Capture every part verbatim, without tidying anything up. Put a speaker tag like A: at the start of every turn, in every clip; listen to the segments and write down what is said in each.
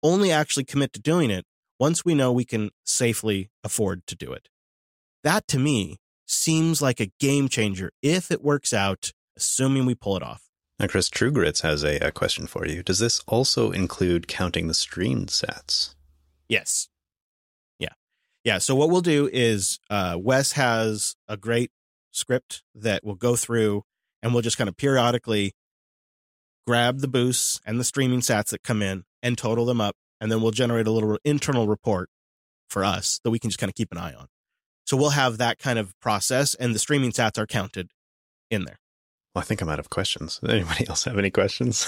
A: only actually commit to doing it once we know we can safely afford to do it. That, to me, seems like a game changer if it works out, assuming we pull it off.
B: Now, Chris, True Grits has a, a question for you. Does this also include counting the streamed sats?
A: Yes. Yeah. Yeah. So what we'll do is uh, Wes has a great script that we'll go through, and we'll just kind of periodically grab the boosts and the streaming sats that come in and total them up. And then we'll generate a little internal report for us that we can just kind of keep an eye on. So we'll have that kind of process, and the streaming sats are counted in there.
B: Well, I think I'm out of questions. Does anybody else have any questions?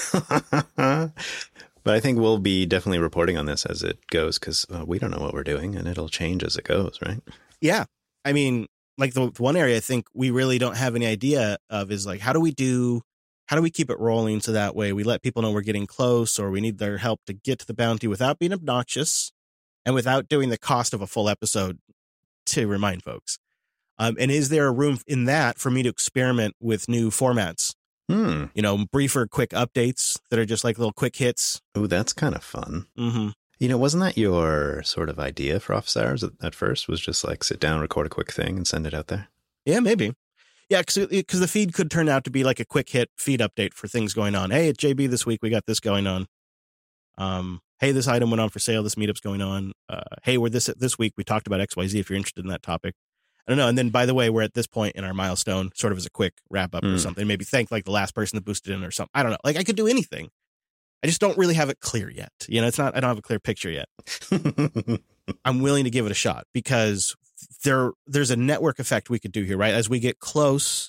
B: But I think we'll be definitely reporting on this as it goes, because uh, we don't know what we're doing, and it'll change as it goes, right?
A: Yeah. I mean, like the, the one area I think we really don't have any idea of is like, how do we do, how do we keep it rolling so that way we let people know we're getting close, or we need their help to get to the bounty without being obnoxious and without doing the cost of a full episode to remind folks. Um, and is there a room in that for me to experiment with new formats?
B: Hmm.
A: You know, briefer, quick updates that are just like little quick hits.
B: Oh, that's kind of fun.
A: Mm-hmm.
B: You know, wasn't that your sort of idea for Office Hours at, at first? Was just like sit down, record a quick thing, and send it out there?
A: Yeah, maybe. Yeah, because the feed could turn out to be like a quick hit feed update for things going on. Hey, at J B this week, we got this going on. Um, hey, this item went on for sale. This meetup's going on. Uh, hey, we're this this week. We talked about X Y Z if you're interested in that topic. I don't know. And then, by the way, we're at this point in our milestone, sort of as a quick wrap up mm. or something. Maybe thank like the last person that boosted in or something. I don't know. Like I could do anything. I just don't really have it clear yet. You know, it's not, I don't have a clear picture yet. I'm willing to give it a shot because there, there's a network effect we could do here, right? As we get close,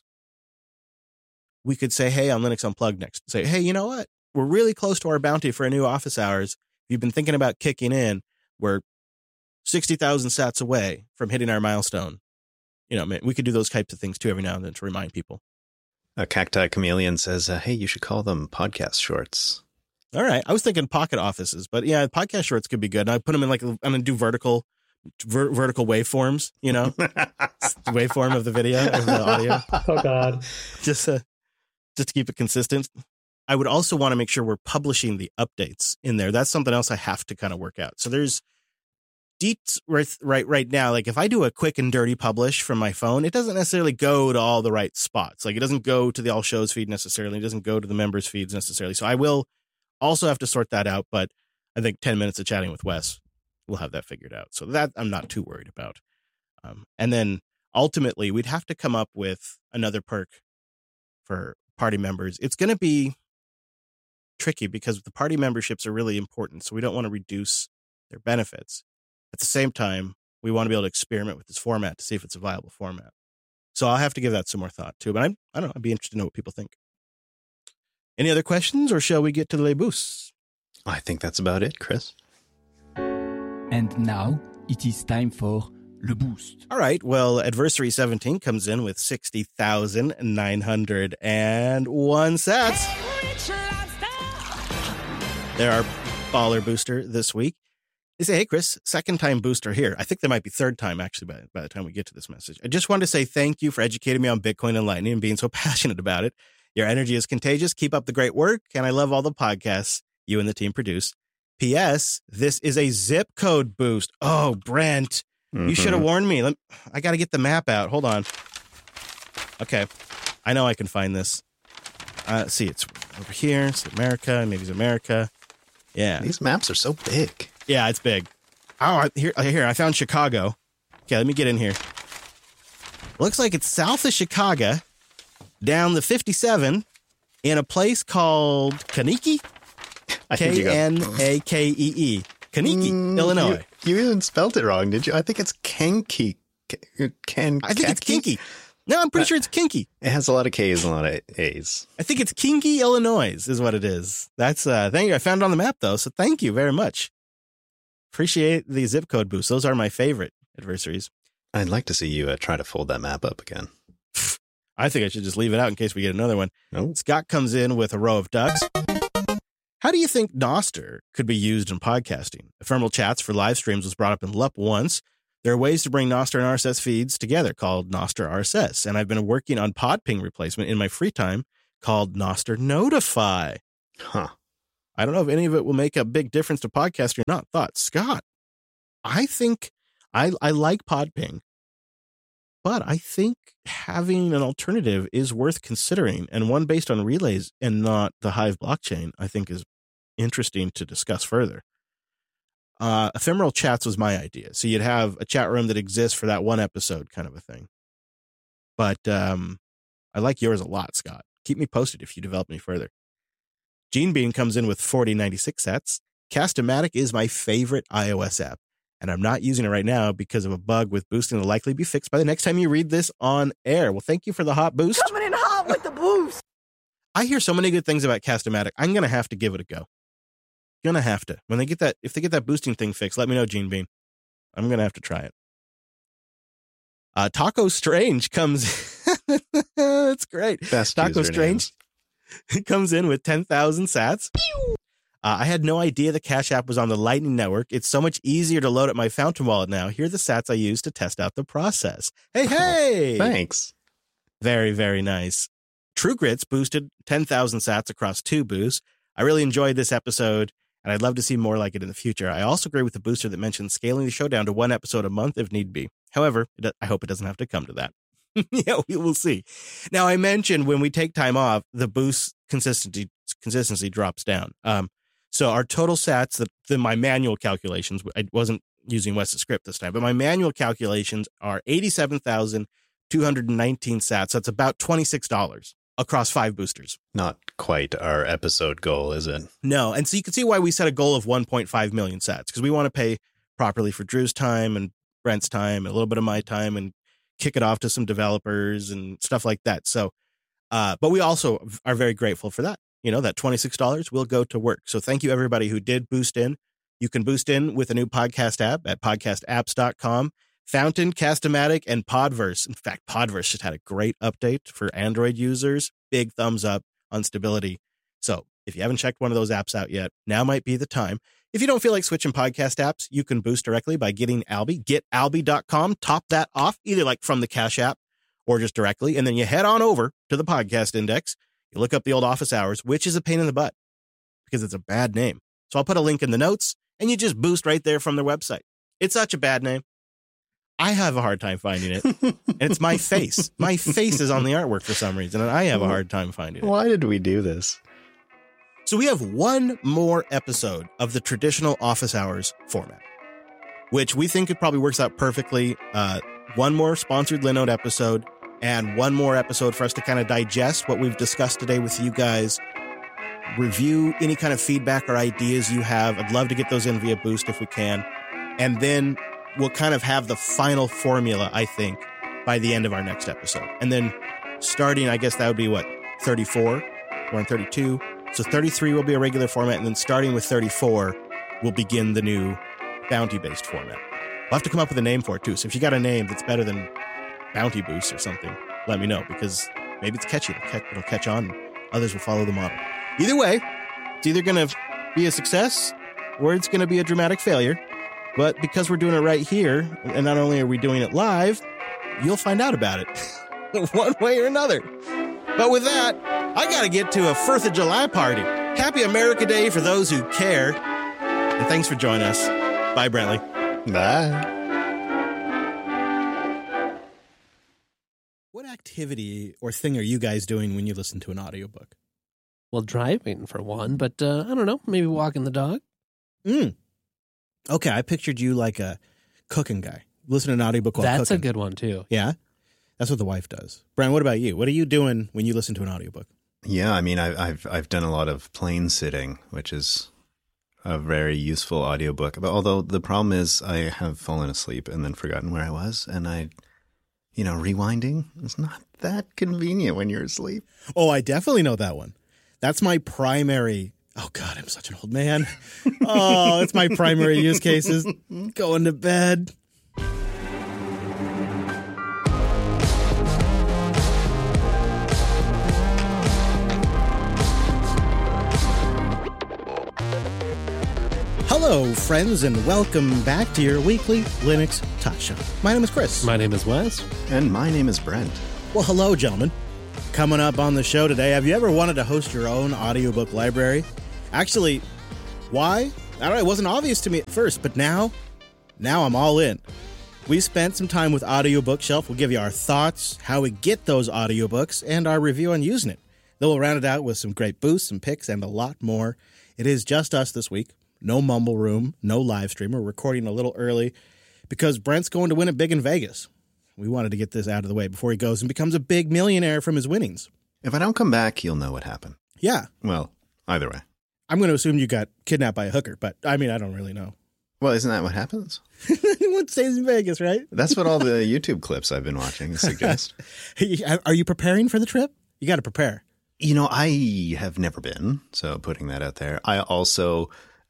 A: we could say, hey, on Linux Unplugged next, say, hey, you know what? We're really close to our bounty for a new Office Hours. If you've been thinking about kicking in, we're sixty thousand sats away from hitting our milestone. You know, we could do those types of things too every now and then to remind people.
B: A Cacti Chameleon says, uh, hey, you should call them podcast shorts.
A: All right. I was thinking pocket offices, but yeah, podcast shorts could be good. I put them in like, I'm going to do vertical, ver- vertical waveforms, you know, waveform of the video, of the audio.
C: Oh God.
A: Just, uh, just to keep it consistent. I would also want to make sure we're publishing the updates in there. That's something else I have to kind of work out. So there's deets right, right, right now. Like if I do a quick and dirty publish from my phone, it doesn't necessarily go to all the right spots. Like it doesn't go to the all shows feed necessarily. It doesn't go to the members feeds necessarily. So I will also have to sort that out, but I think ten minutes of chatting with Wes, we'll have that figured out. So that I'm not too worried about. Um, and then ultimately, we'd have to come up with another perk for party members. It's going to be tricky because the party memberships are really important, so we don't want to reduce their benefits. At the same time, we want to be able to experiment with this format to see if it's a viable format. So I'll have to give that some more thought too. But I'm, I don't know. I'd be interested to know what people think. Any other questions, or shall we get to the Le Boost?
B: I think that's about it, Chris.
D: And now it is time for Le Boost.
A: All right. Well, Adversary seventeen comes in with sixty thousand nine hundred one sats. They're our baller booster this week. They say, hey, Chris, second time booster here. I think there might be third time, actually, by, by the time we get to this message. I just wanted to say thank you for educating me on Bitcoin and Lightning and being so passionate about it. Your energy is contagious. Keep up the great work. And I love all the podcasts you and the team produce. P S. This is a zip code boost. Oh, Brent, mm-hmm. You should have warned me. Let, I got to get the map out. Hold on. Okay. I know I can find this. Uh, see, it's over here. It's America. Maybe it's America. Yeah.
B: These maps are so big.
A: Yeah, it's big. Oh, here, here, I found Chicago. Okay, let me get in here. Looks like it's south of Chicago, down the fifty-seven, in a place called Kaneke. K N A K E E. Kaneke, mm, Illinois.
B: You, you even spelled it wrong, did you? I think it's Kenki. Ken,
A: I think it's Kinky. No, I'm pretty uh, sure it's Kinky.
B: It has a lot of K's and a lot of A's.
A: I think it's Kinky, Illinois is what it is. That's, uh, thank you. I found it on the map, though, so thank you very much. Appreciate the zip code boost. Those are my favorite adversaries.
B: I'd like to see you uh, try to fold that map up again.
A: I think I should just leave it out in case we get another one.
B: Nope.
A: Scott comes in with a row of ducks. How do you think Nostr could be used in podcasting? Ephemeral chats for live streams was brought up in L U P once. There are ways to bring Nostr and R S S feeds together called Nostr R S S, and I've been working on PodPing replacement in my free time called Nostr Notify.
B: Huh.
A: I don't know if any of it will make a big difference to podcasting or not. Thoughts, Scott? I think I, I like Podping, but I think having an alternative is worth considering, and one based on relays and not the Hive blockchain, I think is interesting to discuss further. Uh, ephemeral chats was my idea. So you'd have a chat room that exists for that one episode kind of a thing. But um, I like yours a lot, Scott. Keep me posted if you develop any further. Gene Bean comes in with forty ninety-six sats. Cast-O-Matic is my favorite iOS app, and I'm not using it right now because of a bug with boosting that'll likely be fixed by the next time you read this on air. Well, thank you for the hot boost.
C: Coming in hot with the boost.
A: I hear so many good things about Cast-O-Matic. I'm going to have to give it a go. Gonna have to. When they get that, if they get that boosting thing fixed, let me know, Gene Bean. I'm going to have to try it. Uh, Taco Strange comes. That's great.
B: Best
A: Taco Strange comes in with ten thousand sats. Uh, I had no idea the Cash App was on the Lightning Network. It's so much easier to load up my Fountain wallet now. Here are the sats I used to test out the process. Hey, hey!
B: Oh, thanks.
A: Very, very nice. True Grits boosted ten thousand sats across two boosts. I really enjoyed this episode, and I'd love to see more like it in the future. I also agree with the booster that mentioned scaling the show down to one episode a month if need be. However, I hope it doesn't have to come to that. Yeah, we will see. Now, I mentioned when we take time off, the boost consistency consistency drops down. Um, so our total sats, the, the my manual calculations, I wasn't using Wes's script this time, but my manual calculations are eighty-seven thousand two hundred nineteen sats. That's about twenty-six dollars across five boosters.
B: Not quite our episode goal, is it?
A: No. And so you can see why we set a goal of one point five million sats, because we want to pay properly for Drew's time and Brent's time and a little bit of my time and kick it off to some developers and stuff like that. So, uh, but we also are very grateful for that. You know, that twenty-six dollars will go to work. So thank you, everybody who did boost in. You can boost in with a new podcast app at podcast apps dot com. Fountain, Cast-O-Matic, and Podverse. In fact, Podverse just had a great update for Android users. Big thumbs up on stability. So if you haven't checked one of those apps out yet, now might be the time. If you don't feel like switching podcast apps, you can boost directly by getting Alby. Get alby dot com. Top that off, either like from the Cash App or just directly. And then you head on over to the podcast index. You look up the old office hours, which is a pain in the butt because it's a bad name. So I'll put a link in the notes and you just boost right there from their website. It's such a bad name. I have a hard time finding it. And it's my face. My face is on the artwork for some reason, and I have a hard time finding it.
B: Why did we do this?
A: So we have one more episode of the traditional office hours format, which we think it probably works out perfectly. Uh, one more sponsored Linode episode and one more episode for us to kind of digest what we've discussed today with you guys. Review any kind of feedback or ideas you have. I'd love to get those in via Boost if we can. And then we'll kind of have the final formula, I think, by the end of our next episode. And then starting, I guess that would be what, thirty-four? We're on thirty-two. So thirty-three will be a regular format. And then starting with thirty-four, we'll begin the new bounty-based format. We'll have to come up with a name for it, too. So if you got a name that's better than Bounty Boost or something, let me know, because maybe it's catchy. It'll catch, it'll catch on. And others will follow the model. Either way, it's either going to be a success or it's going to be a dramatic failure. But because we're doing it right here, and not only are we doing it live, you'll find out about it one way or another. But with that, I got to get to a fourth of July party. Happy America Day for those who care. And thanks for joining us. Bye, Brentley.
B: Bye.
A: What activity or thing are you guys doing when you listen to an audiobook?
E: Well, driving for one, but uh, I don't know, maybe walking the dog.
A: Mm. Okay, I pictured you like a cooking guy. Listen to an audiobook while
E: That's
A: cooking.
E: a good one, too.
A: Yeah? That's what the wife does. Brian, what about you? What are you doing when you listen to an audiobook?
B: Yeah, I mean, I've I've I've done a lot of plane sitting, which is a very useful audiobook. But although the problem is I have fallen asleep and then forgotten where I was, and I, you know, rewinding is not that convenient when you're asleep.
A: Oh, I definitely know that one. That's my primary. Oh, God, I'm such an old man. Oh, it's my primary use cases. Going to bed. Hello, friends, and welcome back to your weekly Linux Talk Show. My name is Chris.
E: My name is Wes.
B: And my name is Brent.
A: Well, hello, gentlemen. Coming up on the show today, have you ever wanted to host your own audiobook library? Actually, why? I don't know. It wasn't obvious to me at first, but now, now I'm all in. We spent some time with Audio Bookshelf. We'll give you our thoughts, how we get those audiobooks, and our review on using it. Then we'll round it out with some great boosts, some picks, and a lot more. It is just us this week. No Mumble Room, no live stream. We're recording a little early because Brent's going to win it big in Vegas. We wanted to get this out of the way before he goes and becomes a big millionaire from his winnings.
B: If I don't come back, you'll know what happened.
A: Yeah.
B: Well, either way.
A: I'm going to assume you got kidnapped by a hooker, but I mean, I don't really know.
B: Well, isn't that what happens?
A: What stays in Vegas, right?
B: That's what all the YouTube clips I've been watching suggest.
A: Are you preparing for the trip? You got to prepare.
B: You know, I have never been, so putting that out there. I also,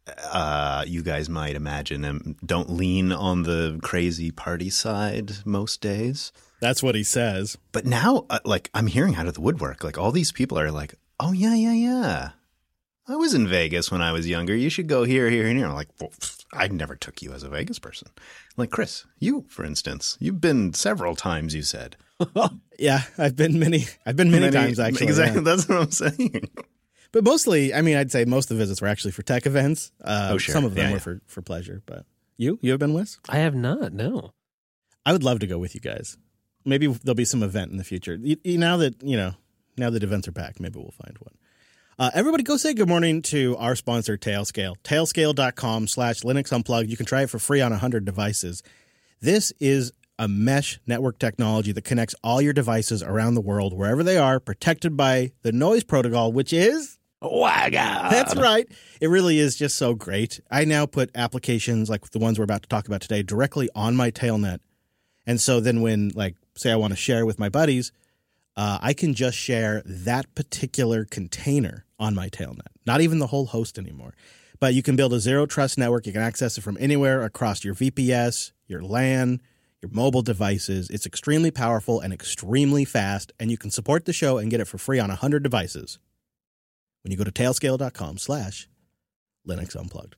B: uh, you guys might imagine, um, don't lean on the crazy party side most days.
A: That's what he says.
B: But now, uh, like, I'm hearing out of the woodwork, like, all these people are like, oh, yeah, yeah, yeah. I was in Vegas when I was younger. You should go here, here, and here. I'm like, well, I never took you as a Vegas person. Like, Chris, you, for instance, you've been several times, you said.
A: Yeah, I've been many, I've been many, many times, actually.
B: Exactly.
A: Yeah.
B: That's what I'm saying.
A: But mostly, I mean, I'd say most of the visits were actually for tech events. Uh,
B: oh, sure.
A: Some of them
B: yeah,
A: were
B: yeah.
A: for, for pleasure. But you? You have been, Wes?
E: I have not, no.
A: I would love to go with you guys. Maybe there'll be some event in the future. You, you, now that, you know, now that events are back, maybe we'll find one. Uh, everybody go say good morning to our sponsor, Tailscale. Tailscale.com slash Linux Unplugged. You can try it for free on one hundred devices. This is a mesh network technology that connects all your devices around the world, wherever they are, protected by the noise protocol, which is...
E: WAGA.
A: That's right. It really is just so great. I now put applications like the ones we're about to talk about today directly on my Tailnet. And so then when, like, say I want to share with my buddies, uh, I can just share that particular container on my Tailnet, not even the whole host anymore. But you can build a zero trust network. You can access it from anywhere across your V P S, your LAN, your mobile devices. It's extremely powerful and extremely fast, and you can support the show and get it for free on one hundred devices when you go to tailscale.com slash Linux Unplugged.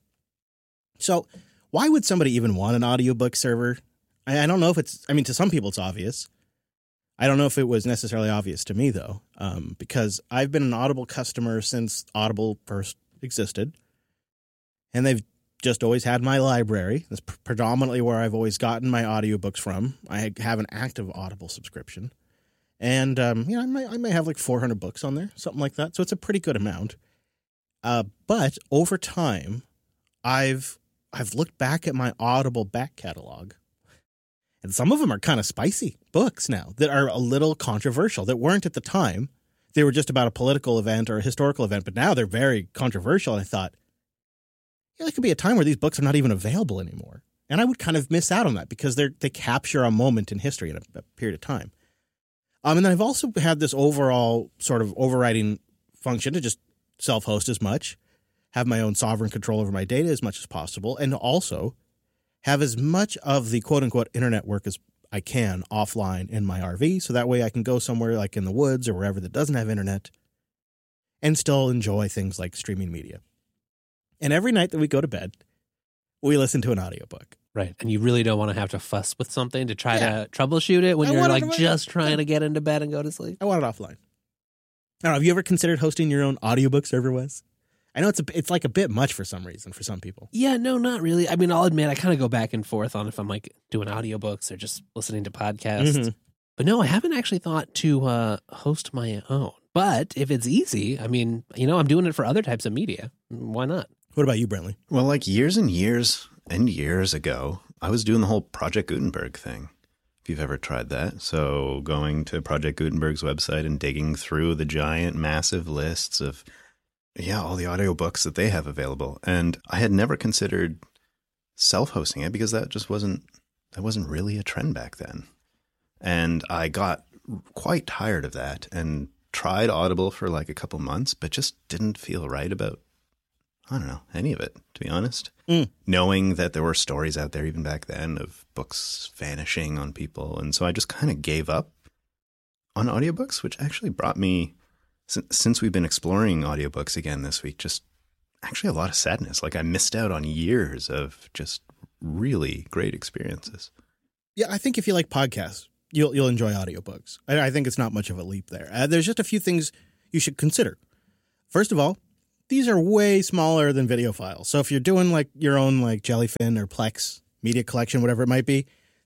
A: So why would somebody even want an audiobook server? I, I don't know if it's, I mean, to some people it's obvious. I don't know if it was necessarily obvious to me, though, um, because I've been an Audible customer since Audible first existed, and they've just always had my library. That's pr- predominantly where I've always gotten my audiobooks from. I have an active Audible subscription, and um, you know, I may, I may have like four hundred books on there, something like that, so it's a pretty good amount. Uh, but over time, I've I've looked back at my Audible back catalog, and some of them are kind of spicy books now that are a little controversial, that weren't at the time. They were just about a political event or a historical event, but now they're very controversial. And I thought, yeah, there could be a time where these books are not even available anymore. And I would kind of miss out on that because they they capture a moment in history in a, a period of time. Um, and then I've also had this overall sort of overriding function to just self-host as much, have my own sovereign control over my data as much as possible, and also have as much of the quote-unquote internet work as I can offline in my R V, so that way I can go somewhere like in the woods or wherever that doesn't have internet and still enjoy things like streaming media. And every night that we go to bed, we listen to an audiobook.
E: Right. And you really don't want to have to fuss with something to try
A: Yeah.
E: to troubleshoot it when
A: I
E: you're
A: want it
E: like
A: to-
E: just trying to get into bed and go to sleep.
A: I want it offline. I don't know. Have you ever considered hosting your own audiobook server, Wes? I know it's a, it's like a bit much for some reason for some people.
E: Yeah, no, not really. I mean, I'll admit I kind of go back and forth on if I'm like doing audiobooks or just listening to podcasts.
A: Mhm.
E: But no, I haven't actually thought to uh, host my own. But if it's easy, I mean, you know, I'm doing it for other types of media. Why not?
A: What about you, Brentley?
B: Well, like years and years and years ago, I was doing the whole Project Gutenberg thing, if you've ever tried that. So going to Project Gutenberg's website and digging through the giant, massive lists of, yeah, all the audiobooks that they have available. And I had never considered self-hosting it because that just wasn't, that wasn't really a trend back then. And I got quite tired of that and tried Audible for like a couple months, but just didn't feel right about, I don't know, any of it, to be honest.
A: Mm.
B: Knowing that there were stories out there even back then of books vanishing on people. And so I just kind of gave up on audiobooks, which actually brought me, since, since we've been exploring audiobooks again this week, just actually a lot of sadness. Like I missed out on years of just really great experiences.
A: Yeah, I think if you like podcasts, you'll you'll enjoy audiobooks. I, I think it's not much of a leap there. Uh, there's just a few things you should consider. First of all, these are way smaller than video files. So if you're doing like your own like Jellyfin or Plex media collection, whatever it might be,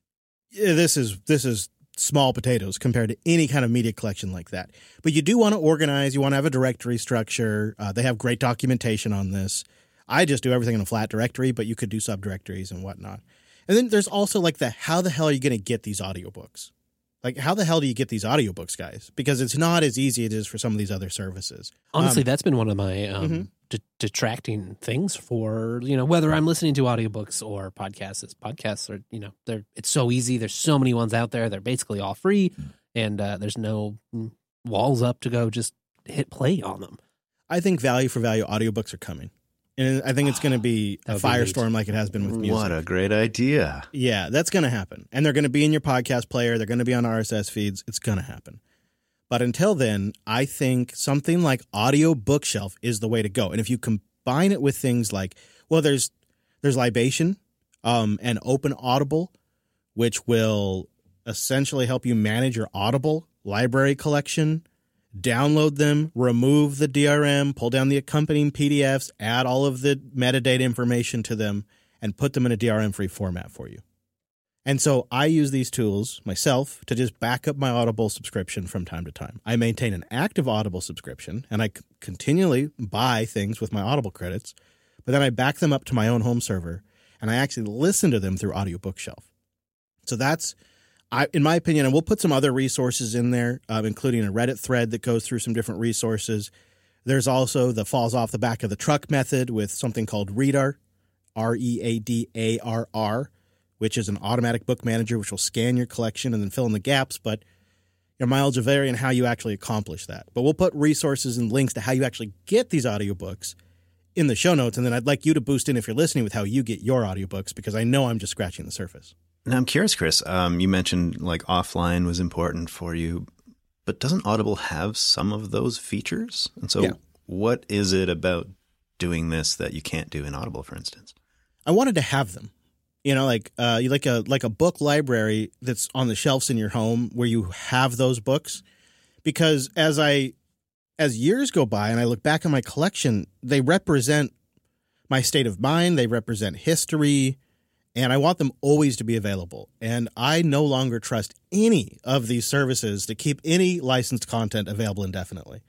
A: yeah, this is this is small potatoes compared to any kind of media collection like that. But you do want to organize. You want to have a directory structure. Uh, they have great documentation on this. I just do everything in a flat directory, but you could do subdirectories and whatnot. And then there's also like the how the hell are you going to get these audiobooks? Like, how the hell do you get these audiobooks, guys? Because it's not as easy as it is for some of these other services.
E: Honestly,
A: Um,
E: that's been one of my um,
A: mm-hmm.
E: de- detracting things for, you know, whether I'm listening to audiobooks or podcasts. Is podcasts are, you know, they're it's so easy. There's so many ones out there. They're basically all free, and uh, there's no mm, walls up to go just hit play on them.
A: I think value for value audiobooks are coming. And I think it's going to be
E: That
A: a
E: would be neat.
A: firestorm like it has been with music.
B: What a great idea.
A: Yeah, that's going to happen. And they're going to be in your podcast player. They're going to be on R S S feeds. It's going to happen. But until then, I think something like Audio Bookshelf is the way to go. And if you combine it with things like, well, there's there's Libation um, and Open Audible, which will essentially help you manage your Audible library collection, download them, remove the D R M, pull down the accompanying P D Fs, add all of the metadata information to them, and put them in a D R M-free format for you. And so I use these tools myself to just back up my Audible subscription from time to time. I maintain an active Audible subscription, and I c- continually buy things with my Audible credits, but then I back them up to my own home server, and I actually listen to them through Audio Bookshelf. So that's, I, in my opinion, and we'll put some other resources in there, uh, including a Reddit thread that goes through some different resources. There's also the falls off the back of the truck method with something called Readar, R E A D A R R, which is an automatic book manager which will scan your collection and then fill in the gaps, but your mileage will vary in how you actually accomplish that. But we'll put resources and links to how you actually get these audiobooks in the show notes, and then I'd like you to boost in if you're listening with how you get your audiobooks, because I know I'm just scratching the surface.
B: Now, I'm curious, Chris, um, you mentioned like offline was important for you, but doesn't Audible have some of those features? And so
A: Yeah.
B: what is it about doing this that you can't do in Audible, for instance?
A: I wanted to have them. You know, like uh, you like a like a book library that's on the shelves in your home where you have those books, because as I as years go by and I look back on my collection, they represent my state of mind, they represent history, and I want them always to be available. And I no longer trust any of these services to keep any licensed content available indefinitely.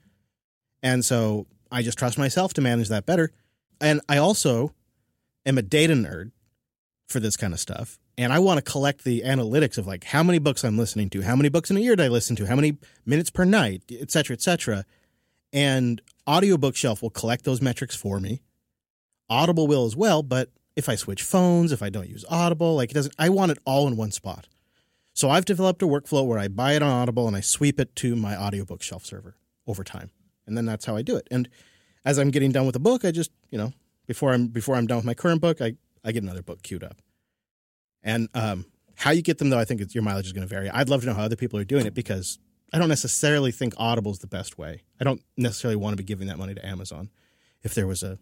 A: And so I just trust myself to manage that better. And I also am a data nerd for this kind of stuff. And I want to collect the analytics of like how many books I'm listening to, how many books in a year did I listen to, how many minutes per night, et cetera, et cetera. And Audio Bookshelf will collect those metrics for me. Audible will as well, but if I switch phones, if I don't use Audible, like it doesn't, I want it all in one spot. So I've developed a workflow where I buy it on Audible and I sweep it to my Audio Bookshelf server over time. And then that's how I do it. And as I'm getting done with a book, I just, you know, before I'm before I'm done with my current book, I, I get another book queued up. And um, how you get them, though, I think it's, your mileage is going to vary. I'd love to know how other people are doing it, because I don't necessarily think Audible is the best way. I don't necessarily want to be giving that money to Amazon if there was a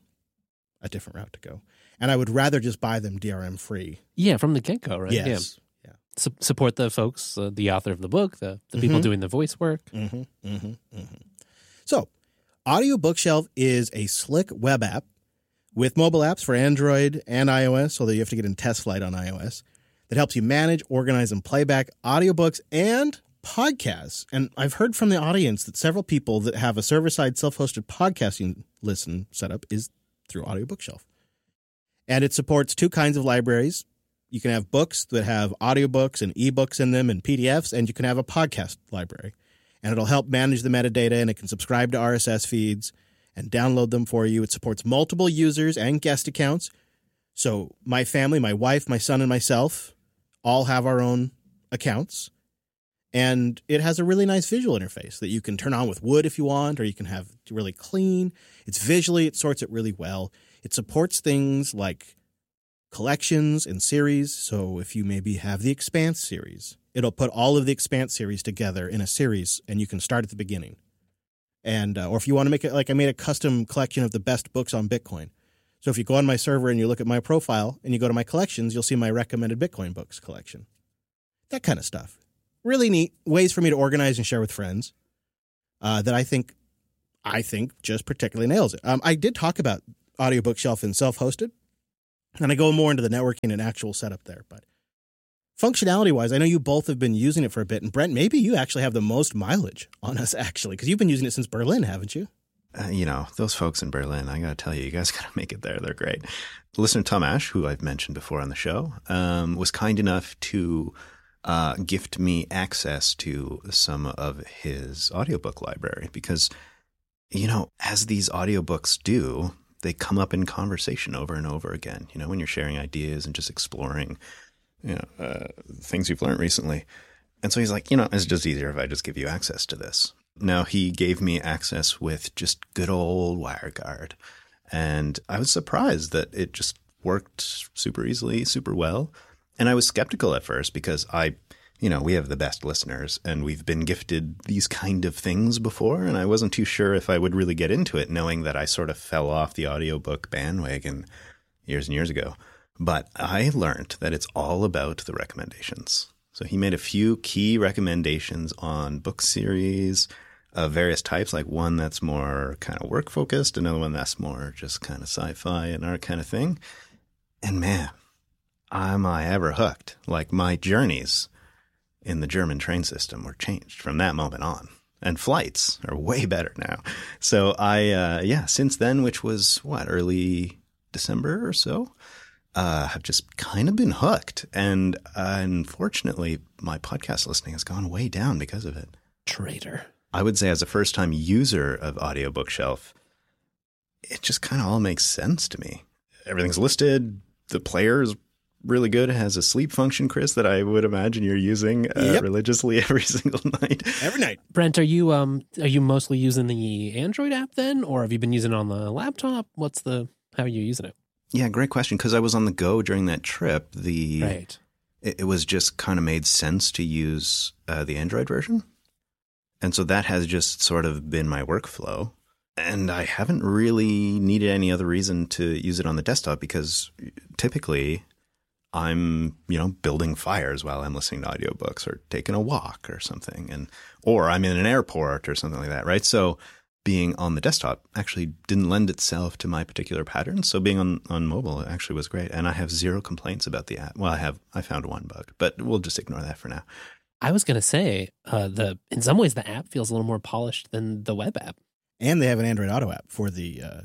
A: a different route to go. And I would rather just buy them D R M free.
E: Yeah, from the get-go, right?
A: Yes.
E: Yeah. Su- support the folks, uh, the author of the book, the, the people
A: Mhm.
E: doing the voice work.
A: Mm-hmm, mm-hmm, mm-hmm. So, Audio Bookshelf is a slick web app with mobile apps for Android and iOS, although you have to get in test flight on iOS, that helps you manage, organize, and playback audiobooks and podcasts. And I've heard from the audience that several people that have a server-side self-hosted podcasting listen setup is through Audio Bookshelf. And it supports two kinds of libraries. You can have books that have audiobooks and ebooks in them and P D Fs, and you can have a podcast library. And it'll help manage the metadata, and it can subscribe to R S S feeds and download them for you. It supports multiple users and guest accounts. So my family, my wife, my son, and myself all have our own accounts. And it has a really nice visual interface that you can turn on with wood if you want, or you can have it really clean. It's visually, it sorts it really well. It supports things like collections and series. So if you maybe have the Expanse series, it'll put all of the Expanse series together in a series, and you can start at the beginning. And uh, or if you want to make it, like I made a custom collection of the best books on Bitcoin. So if you go on my server and you look at my profile and you go to my collections, you'll see my recommended Bitcoin books collection. That kind of stuff. Really neat ways for me to organize and share with friends uh, that I think I think just particularly nails it. Um, I did talk about Audiobook Shelf and self-hosted, and I go more into the networking and actual setup there. But functionality-wise, I know you both have been using it for a bit. And Brent, maybe you actually have the most mileage on us, actually, because you've been using it since Berlin, haven't you?
B: Uh, you know, those folks in Berlin, I got to tell you, you guys got to make it there. They're great. Listener Tom Ash, who I've mentioned before on the show, um, was kind enough to uh, gift me access to some of his audiobook library because, you know, as these audiobooks do, they come up in conversation over and over again. You know, when you're sharing ideas and just exploring, you know, uh, things you've learned recently. And so he's like, you know, it's just easier if I just give you access to this. Now, he gave me access with just good old WireGuard. And I was surprised that it just worked super easily, super well. And I was skeptical at first because I, you know, we have the best listeners and we've been gifted these kind of things before. And I wasn't too sure if I would really get into it, knowing that I sort of fell off the audiobook bandwagon years and years ago. But I learned that it's all about the recommendations. So he made a few key recommendations on book series of various types, like one that's more kind of work focused, another one that's more just kind of sci-fi and art kind of thing. And man, am I ever hooked. Like my journeys in the German train system were changed from that moment on. And flights are way better now. So I, uh, yeah, since then, which was what, early December or so, uh, have just kind of been hooked. And uh, unfortunately, my podcast listening has gone way down because of it.
E: Traitor.
B: I would say as a first-time user of Audiobook Shelf, it just kind of all makes sense to me. Everything's listed. The player is really good. It has a sleep function, Chris, that I would imagine you're using uh,
A: Yep.
B: religiously every single night.
A: Every night.
E: Brent, are you um are you mostly using the Android app then, or have you been using it on the laptop? What's the how are you using it?
B: Yeah, great question. Because I was on the go during that trip. The
E: Right.
B: it, it was just kind of made sense to use uh, the Android version. And so that has just sort of been my workflow. And I haven't really needed any other reason to use it on the desktop because typically I'm, you know, building fires while I'm listening to audiobooks or taking a walk or something. And or I'm in an airport or something like that, right? So being on the desktop actually didn't lend itself to my particular pattern. So being on, on mobile actually was great. And I have zero complaints about the app. Well, I have I found one bug, but we'll just ignore that for now.
E: I was gonna say, uh, the in some ways the app feels a little more polished than the web app.
A: And they have an Android Auto app for the... Uh,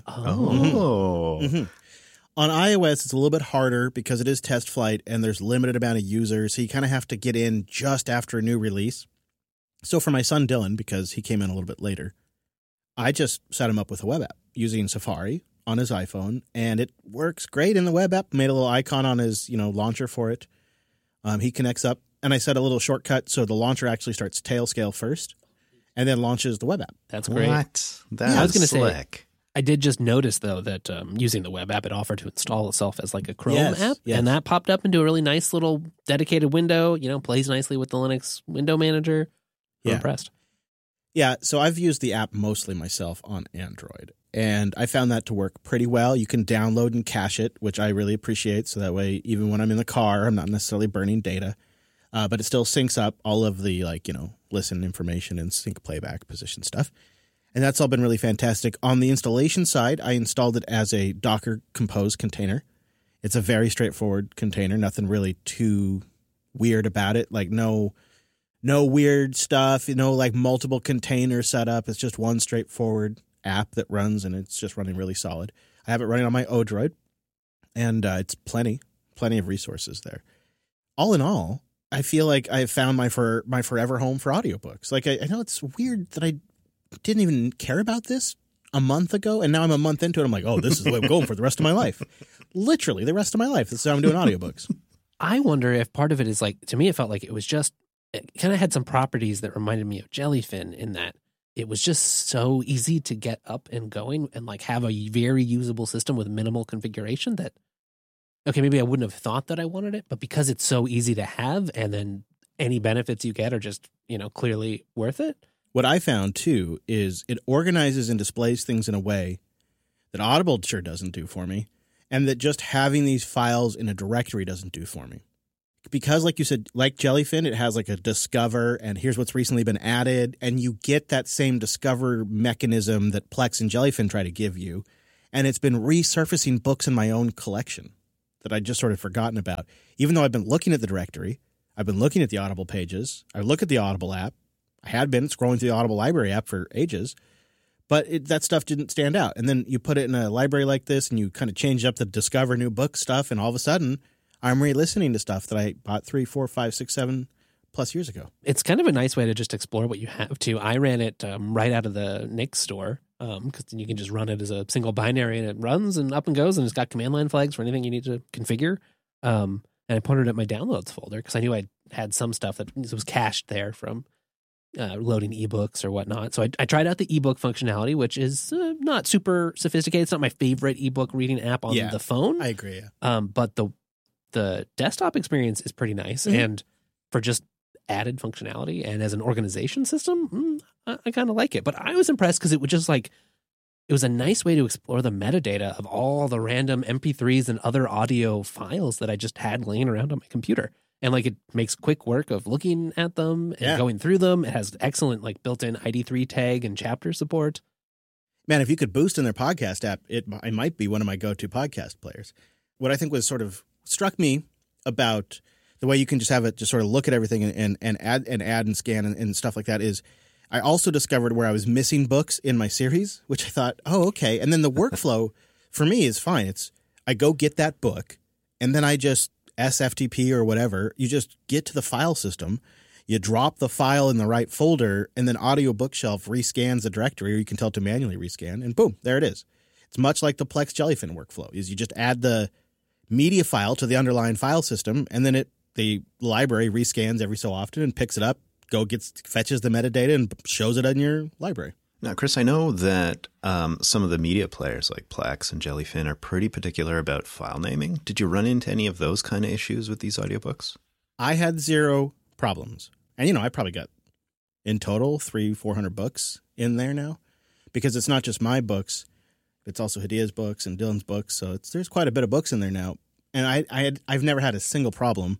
B: Oh.
A: Mm-hmm. On iOS, it's a little bit harder because it is test flight and there's limited amount of users. So you kind of have to get in just after a new release. So for my son, Dylan, because he came in a little bit later, I just set him up with a web app using Safari on his iPhone, and it works great in the web app. Made a little icon on his, you know, launcher for it. Um, he connects up, and I set a little shortcut so the launcher actually starts tail scale first and then launches the web app.
E: That's great.
B: What? That's
E: Yeah, I was gonna say-
B: slick.
E: I did just notice though that um, using the web app, it offered to install itself as like a Chrome
A: Yes,
E: app,
A: yes.
E: and that popped up into a really nice little dedicated window. You know, plays nicely with the Linux window manager. I'm
A: Yeah.
E: impressed.
A: Yeah, so I've used the app mostly myself on Android, and I found that to work pretty well. You can download and cache it, which I really appreciate, so that way even when I'm in the car, I'm not necessarily burning data. Uh, but it still syncs up all of the, like, you know, listen information and sync playback position stuff. And that's all been really fantastic. On the installation side, I installed it as a Docker Compose container. It's a very straightforward container, nothing really too weird about it. Like no no weird stuff, you know, like multiple container setup. It's just one straightforward app that runs, and it's just running really solid. I have it running on my Odroid, and uh, it's plenty, plenty of resources there. All in all, I feel like I've found my for my forever home for audiobooks. Like I, I know it's weird that I didn't even care about this a month ago, and now I'm a month into it. I'm like, oh, this is the way I'm going for the rest of my life. Literally, the rest of my life. This is how I'm doing audiobooks.
E: I wonder if part of it is like, to me, it felt like it was just, it kind of had some properties that reminded me of Jellyfin in that it was just so easy to get up and going and like have a very usable system with minimal configuration that, okay, maybe I wouldn't have thought that I wanted it, but because it's so easy to have and then any benefits you get are just, you know, clearly worth it.
A: What I found, too, is it organizes and displays things in a way that Audible sure doesn't do for me, and that just having these files in a directory doesn't do for me. because, like you said, like Jellyfin, it has like a discover and here's what's recently been added. And you get that same discover mechanism that Plex and Jellyfin try to give you. And it's been resurfacing books in my own collection that I'd just sort of forgotten about. Even though I've been looking at the directory, I've been looking at the Audible pages. I look at the Audible app. I had been scrolling through the Audible library app for ages, but it, that stuff didn't stand out. And then you put it in a library like this and you kind of change up the discover new book stuff, and all of a sudden I'm re-listening to stuff that I bought three, four, five, six, seven plus years ago.
E: It's kind of a nice way to just explore what you have too. I ran it um, right out of the Nix store because um, then you can just run it as a single binary and it runs and up and goes, and it's got command line flags for anything you need to configure. Um, and I put it in my downloads folder because I knew I had some stuff that was cached there from uh, loading ebooks or whatnot. So I, I tried out the ebook functionality, which is uh, not super sophisticated. It's not my favorite ebook reading app on
A: yeah,
E: the phone.
A: I agree. Yeah.
E: Um, but the the desktop experience is pretty nice, mm-hmm. and for just added functionality and as an organization system, mm, I, I kind of like it. But I was impressed because it was just like, it was a nice way to explore the metadata of all the random M P threes and other audio files that I just had laying around on my computer. And like, it makes quick work of looking at them and
A: yeah.
E: going through them. It has excellent like built-in I D three tag and chapter support.
A: Man, if you could boost in their podcast app, it, it might be one of my go-to podcast players. What I think was sort of struck me about the way you can just have it just sort of look at everything and, and, and add and add and scan and, and stuff like that is I also discovered where I was missing books in my series, which I thought, oh, okay. And then the workflow for me is fine. It's I go get that book and then I just S F T P or whatever. You just get to the file system. You drop the file in the right folder and then Audio Bookshelf rescans the directory, or you can tell it to manually rescan, and boom, there it is. It's much like the Plex Jellyfin workflow is you just add the media file to the underlying file system and then it the library rescans every so often and picks it up, go gets fetches the metadata and shows it in your library.
B: Now, Chris, I know that um, some of the media players like Plex and Jellyfin are pretty particular about file naming. Did you run into any of those kind of issues with these audiobooks?
A: I had zero problems. And, you know, I probably got in total three, four hundred books in there now because it's not just my books. It's also Hadia's books and Dylan's books. So it's, there's quite a bit of books in there now. And I, I had, I've never had a single problem.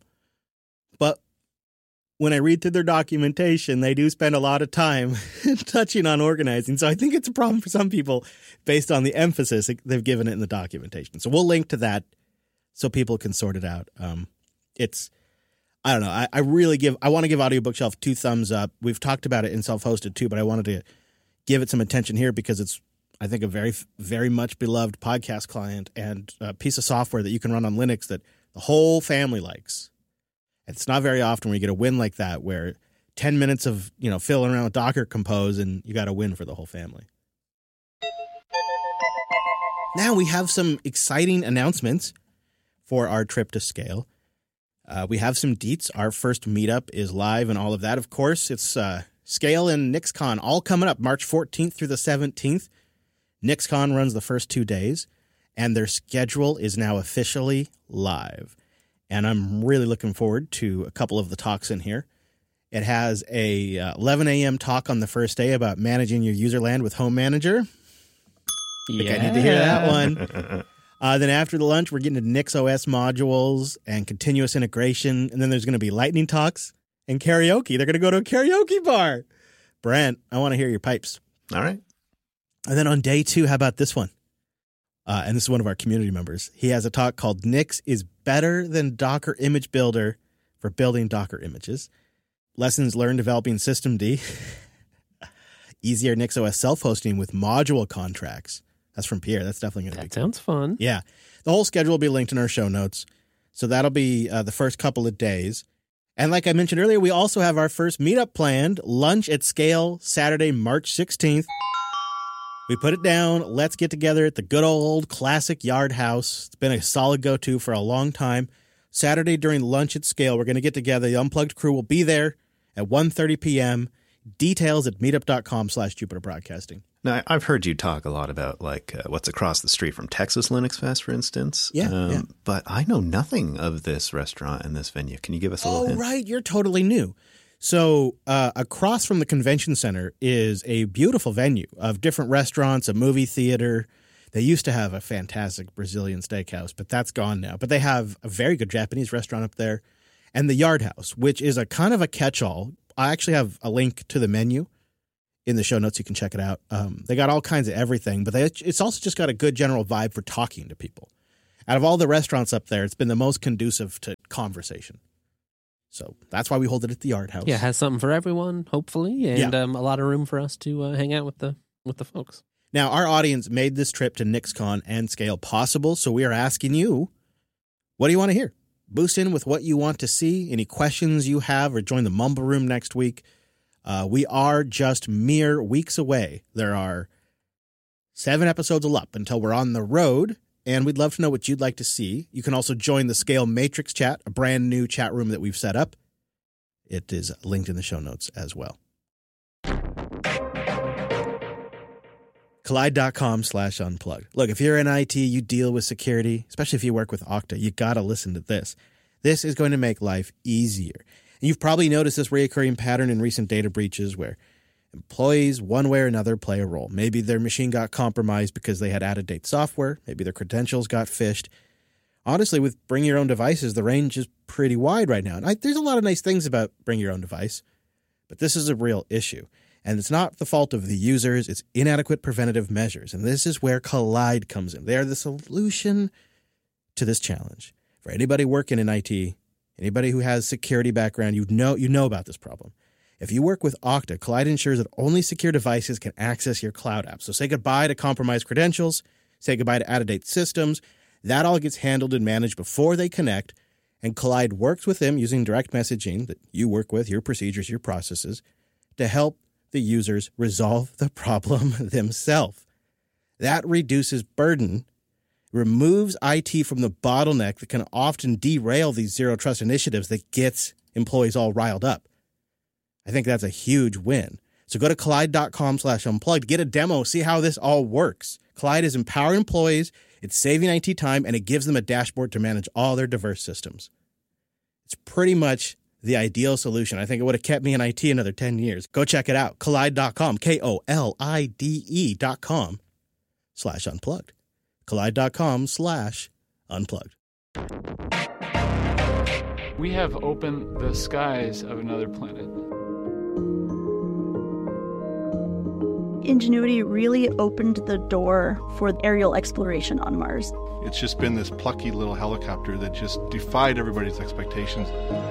A: But when I read through their documentation, they do spend a lot of time touching on organizing. So I think it's a problem for some people based on the emphasis they've given it in the documentation. So we'll link to that so people can sort it out. Um, it's, I don't know. I, I really give, I want to give Audio Bookshelf two thumbs up. We've talked about it in self-hosted too, but I wanted to give it some attention here because it's, I think, a very, very much beloved podcast client and a piece of software that you can run on Linux that the whole family likes. It's not very often we get a win like that where ten minutes of, you know, fiddling around with Docker Compose and you got a win for the whole family. Now we have some exciting announcements for our trip to Scale. Uh, we have some deets. Our first meetup is live and all of that. Of course, it's uh, Scale and NixCon all coming up March fourteenth through the seventeenth. NixCon runs the first two days, and their schedule is now officially live. And I'm really looking forward to a couple of the talks in here. It has a uh, eleven a.m. talk on the first day about managing your user land with Home Manager.
E: Yeah.
A: I think I need to hear that one. Uh, then after the lunch, we're getting to NixOS modules and continuous integration. And then there's going to be lightning talks and karaoke. They're going to go to a karaoke bar. Brent, I want to hear your pipes.
B: All right.
A: And then on day two, how about this one? Uh, and this is one of our community members. He has a talk called Nix is better than Docker Image Builder for building Docker images. Lessons learned developing systemd. Easier NixOS self-hosting with module contracts. That's from Pierre. That's definitely going to be
E: That
A: cool.
E: sounds fun.
A: Yeah. The whole schedule will be linked in our show notes. So that'll be uh, the first couple of days. And like I mentioned earlier, we also have our first meetup planned, Lunch at Scale, Saturday, March sixteenth. We put it down. Let's get together at the good old classic Yard House. It's been a solid go-to for a long time. Saturday during Lunch at Scale, we're going to get together. The Unplugged crew will be there at one thirty p.m. Details at meetup.com slash Jupiter Broadcasting.
B: Now, I've heard you talk a lot about like uh, what's across the street from Texas Linux Fest, for instance.
A: Yeah,
B: um,
A: yeah.
B: But I know nothing of this restaurant and this venue. Can you give us a little
A: Oh,
B: hint?
A: right. You're totally new. So uh, across from the convention center is a beautiful venue of different restaurants, a movie theater. They used to have a fantastic Brazilian steakhouse, but that's gone now. But they have a very good Japanese restaurant up there. and the Yard House, which is a kind of a catch-all. I actually have a link to the menu in the show notes. You can check it out. Um, they got all kinds of everything, but they, it's also just got a good general vibe for talking to people. Out of all the restaurants up there, it's been the most conducive to conversation. So that's why we hold it at the Yard House.
E: Yeah, it has something for everyone, hopefully, and
A: Yeah.
E: um, a lot of room for us to uh, hang out with the with the folks.
A: Now, our audience made this trip to NixCon and Scale possible, so we are asking you, what do you want to hear? Boost in with what you want to see, any questions you have, or join the Mumble Room next week. Uh, we are just mere weeks away. There are seven episodes up until we're on the road, and we'd love to know what you'd like to see. You can also join the Scale Matrix chat, a brand new chat room that we've set up. It is linked in the show notes as well. Collide.com slash unplugged. Look, if you're in I T, you deal with security, especially if you work with Okta, you got to listen to this. This is going to make life easier. And you've probably noticed this recurring pattern in recent data breaches where employees, one way or another, play a role. Maybe their machine got compromised because they had out-of-date software. Maybe their credentials got phished. Honestly, with bring your own devices, the range is pretty wide right now. And I, there's a lot of nice things about bring your own device, but this is a real issue. And it's not the fault of the users. It's inadequate preventative measures. And this is where Collide comes in. They are the solution to this challenge. For anybody working in I T, anybody who has security background, you know you know about this problem. If you work with Okta, Collide ensures that only secure devices can access your cloud app. So say goodbye to compromised credentials, say goodbye to out-of-date systems. That all gets handled and managed before they connect. And Collide works with them using direct messaging that you work with, your procedures, your processes, to help the users resolve the problem themselves. That reduces burden, removes I T from the bottleneck that can often derail these zero trust initiatives that gets employees all riled up. I think that's a huge win. So go to collide.com slash unplugged, get a demo, see how this all works. Collide is empowering employees, it's saving I T time, and it gives them a dashboard to manage all their diverse systems. It's pretty much the ideal solution. I think it would have kept me in I T another ten years. Go check it out. Collide dot com, K O L I D E dot com slash unplugged. Collide.com slash unplugged.
C: We have opened the skies of another planet.
F: Ingenuity really opened the door for aerial exploration on Mars.
G: It's just been this plucky little helicopter that just defied everybody's expectations.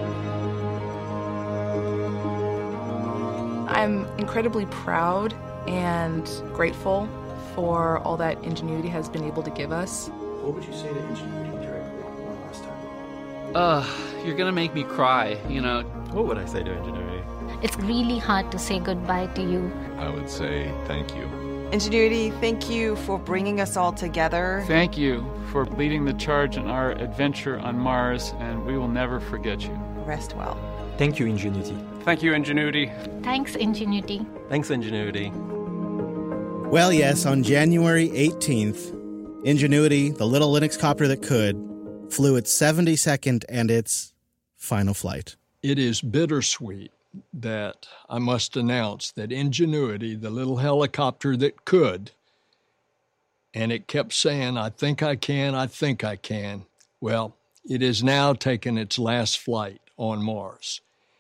H: I'm incredibly proud and grateful for all that Ingenuity has been able to give us.
I: What would you say to Ingenuity directly one last time?
J: Uh, you're gonna make me cry, you know.
I: What would I say to Ingenuity?
K: It's really hard to say goodbye to you.
L: I would say thank you.
M: Ingenuity, thank you for bringing us all together.
C: Thank you for leading the charge in our adventure on Mars, and we will never forget you.
M: Rest well.
I: Thank you, Ingenuity.
C: Thank you, Ingenuity.
K: Thanks, Ingenuity.
I: Thanks, Ingenuity.
A: Well, yes, on January eighteenth, Ingenuity, the little Linux copter that could, flew its seventy-second and its final flight.
N: It is bittersweet that I must announce that Ingenuity, the little helicopter that could, and it kept saying, I think I can, I think I can. Well, it has now taken its last flight on Mars.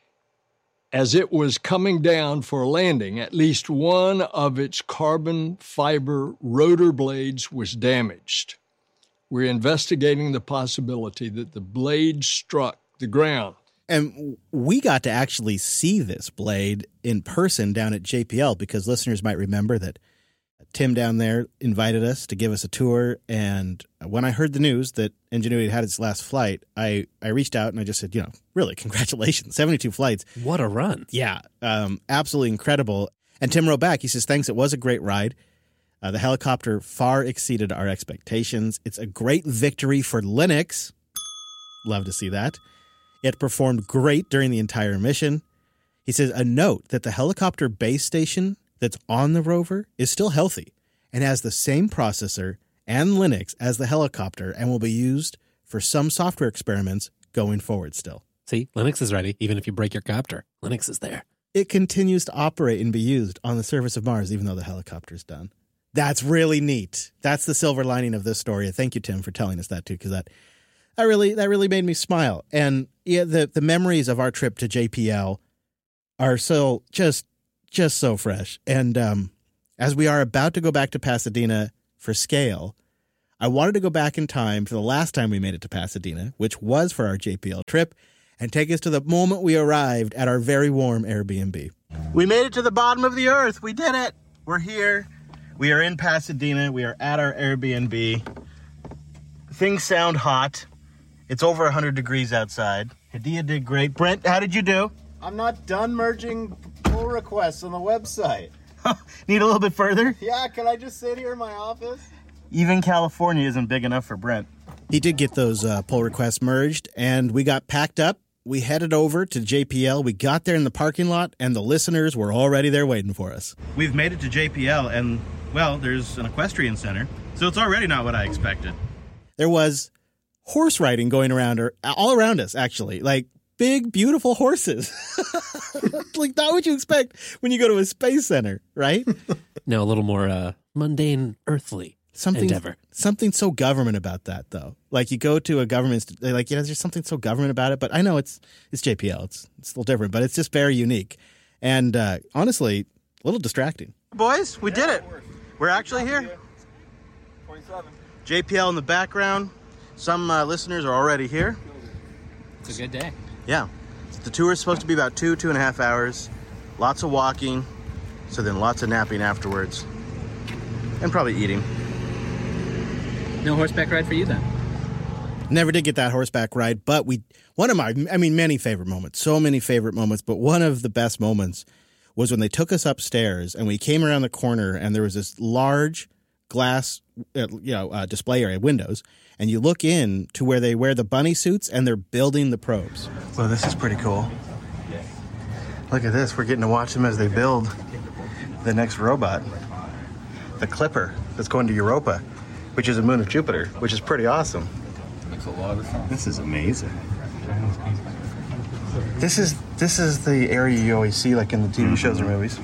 N: As it was coming down for landing, at least one of its carbon fiber rotor blades was damaged. We're investigating the possibility that the blade struck the ground.
A: And we got to actually see this blade in person down at J P L because listeners might remember that Tim down there invited us to give us a tour. And when I heard the news that Ingenuity had its last flight, I, I reached out and I just said, you know, really, congratulations, seventy-two flights.
E: What a run.
A: Yeah, um, absolutely incredible. And Tim wrote back, he says, thanks, it was a great ride. Uh, the helicopter far exceeded our expectations. It's a great victory for Linux. Love to see that. It performed great during the entire mission. He says, a note that the helicopter base station that's on the rover is still healthy and has the same processor and Linux as the helicopter and will be used for some software experiments going forward still.
E: See, Linux is ready. Even if you break your copter, Linux is there.
A: It continues to operate and be used on the surface of Mars, even though the helicopter's done. That's really neat. That's the silver lining of this story. Thank you, Tim, for telling us that too, because that, that really that really made me smile. And yeah, the, the memories of our trip to J P L are so just just so fresh. And um, as we are about to go back to Pasadena for scale, I wanted to go back in time for the last time we made it to Pasadena, which was for our J P L trip, and take us to the moment we arrived at our very warm Airbnb. We made it to the bottom of the earth. We did it. We're here. We are in Pasadena. We are at our Airbnb. Things sound hot. It's over one hundred degrees outside. Hadia did great. Brent, how did you do?
B: I'm not done merging pull requests on the website.
A: Need a little bit further?
B: Yeah, can I just sit here in my office?
A: Even California isn't big enough for Brent. He did get those uh, pull requests merged, and we got packed up. We headed over to J P L. We got there in the parking lot, and the listeners were already there waiting for us. We've made it to J P L, and, well, there's an equestrian center, so it's already not what I expected. There was horse riding going around, or all around us, actually. Like, big, beautiful horses. Like, not what you expect when you go to a space center, right?
E: No, a little more uh, mundane, earthly
A: something,
E: endeavor.
A: Something so government about that, though. Like, you go to a government, like, you know, there's something so government about it. But I know it's it's J P L. It's, it's a little different, but it's just very unique. And uh, honestly, a little distracting. Boys, we did it. We're actually here. J P L in the background. Some uh, listeners are already here.
J: It's a good day.
A: Yeah. The tour is supposed to be about two, two and a half hours. Lots of walking. So then lots of napping afterwards. And probably eating.
J: No horseback ride for you then?
A: Never did get that horseback ride, but we, one of my, I mean, many favorite moments, so many favorite moments, but one of the best moments was when they took us upstairs and we came around the corner and there was this large glass, uh, you know, uh, display area, windows, and you look in to where they wear the bunny suits and they're building the probes. Well, this is pretty cool. Look at this. We're getting to watch them as they build the next robot, the Clipper, that's going to Europa, which is a moon of Jupiter, which is pretty awesome.
L: Makes a lot of sense.
B: This is amazing.
A: This is this is the area you always see, like in the T V shows or movies.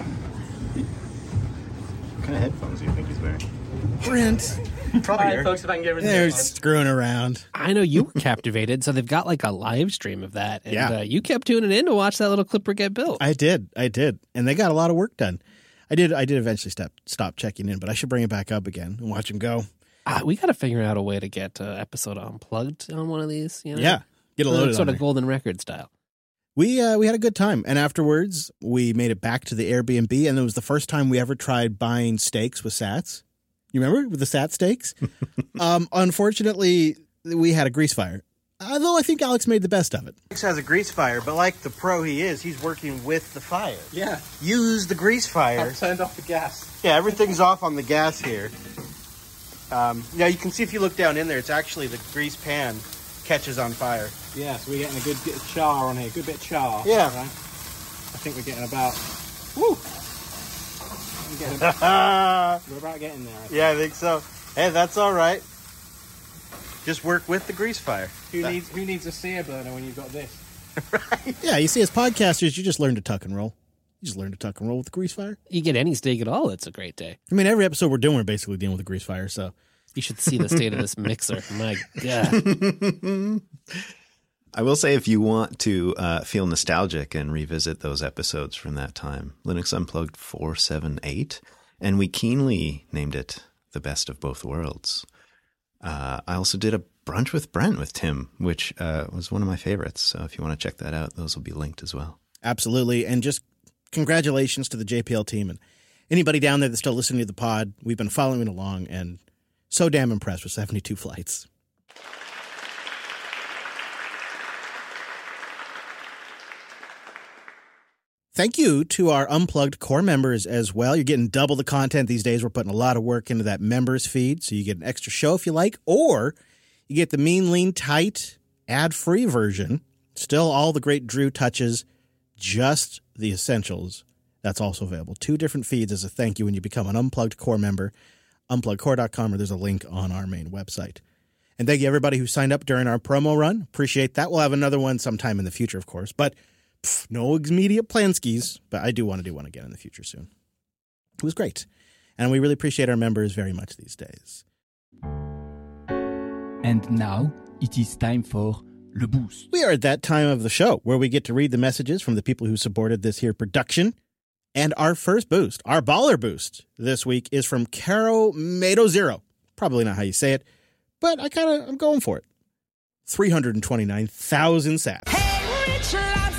B: What kind of headphones do you think he's wearing?
A: Brent. Probably
J: All right, folks, if I can get rid of
A: They're
J: this.
A: screwing around.
E: I know you were captivated, so they've got like a live stream of that. And
A: Yeah.
E: uh, you kept tuning in to watch that little Clipper get built.
A: I did. I did. And they got a lot of work done. I did I did eventually stop, stop checking in, but I should bring it back up again and watch them go.
E: Uh, we got to figure out a way to get uh, episode unplugged on one of these. You know?
A: Yeah. Get a
E: Uh,
A: load
E: Sort
A: on
E: of
A: there.
E: golden record style.
A: We uh, we had a good time, and afterwards we made it back to the Airbnb, and it was the first time we ever tried buying steaks with sats. You remember with the sat steaks? um, unfortunately, we had a grease fire. Although I think Alex made the best of it. Alex has a grease fire, but like the pro he is, he's working with the fire.
J: Yeah.
A: Use the grease fire.
J: I've turned off the gas.
A: Yeah, everything's off on the gas here. Um, yeah, you can see if you look down in there, it's actually the grease pan catches on fire.
O: Yeah, so we're getting a good bit of char on here, good bit of char.
A: Yeah.
O: Right? I think we're getting about, woo! We're, getting about, we're about getting there. I think.
A: Yeah, I think so. Hey, that's all right. Just work with the grease fire.
O: Who
A: That-
O: needs who needs a sear burner when you've got this?
A: Right. Yeah, you see, as podcasters, you just learn to tuck and roll. You just learn to tuck and roll with the grease fire.
E: You get any steak at all, it's a great day.
A: I mean, every episode we're doing, we're basically dealing with a grease fire, so.
E: You should see the state of this mixer. My God.
B: I will say, if you want to uh, feel nostalgic and revisit those episodes from that time, Linux Unplugged four seventy-eight, and we keenly named it The Best of Both Worlds. Uh, I also did a brunch with Brent with Tim, which uh, was one of my favorites. So if you want to check that out, those will be linked as well.
A: Absolutely. And just congratulations to the J P L team and anybody down there that's still listening to the pod. We've been following along and so damn impressed with seventy-two flights. Thank you to our Unplugged core members as well. You're getting double the content these days. We're putting a lot of work into that members feed, so you get an extra show if you like, or you get the mean, lean, tight, ad-free version. Still all the great Drew touches, just the essentials. That's also available. Two different feeds as a thank you when you become an Unplugged core member. unplugged core dot com, or there's a link on our main website. And thank you everybody who signed up during our promo run. Appreciate that. We'll have another one sometime in the future, of course, but pff, no immediate plan skis, but I do want to do one again in the future soon. It was great. And we really appreciate our members very much these days.
D: And now it is time for le boost.
A: We are at that time of the show where we get to read the messages from the people who supported this here production. And our first boost, our baller boost this week is from Caro Mado Zero. Probably not how you say it, but I kind of, I'm going for it. three hundred twenty-nine thousand sats. Hey, Rich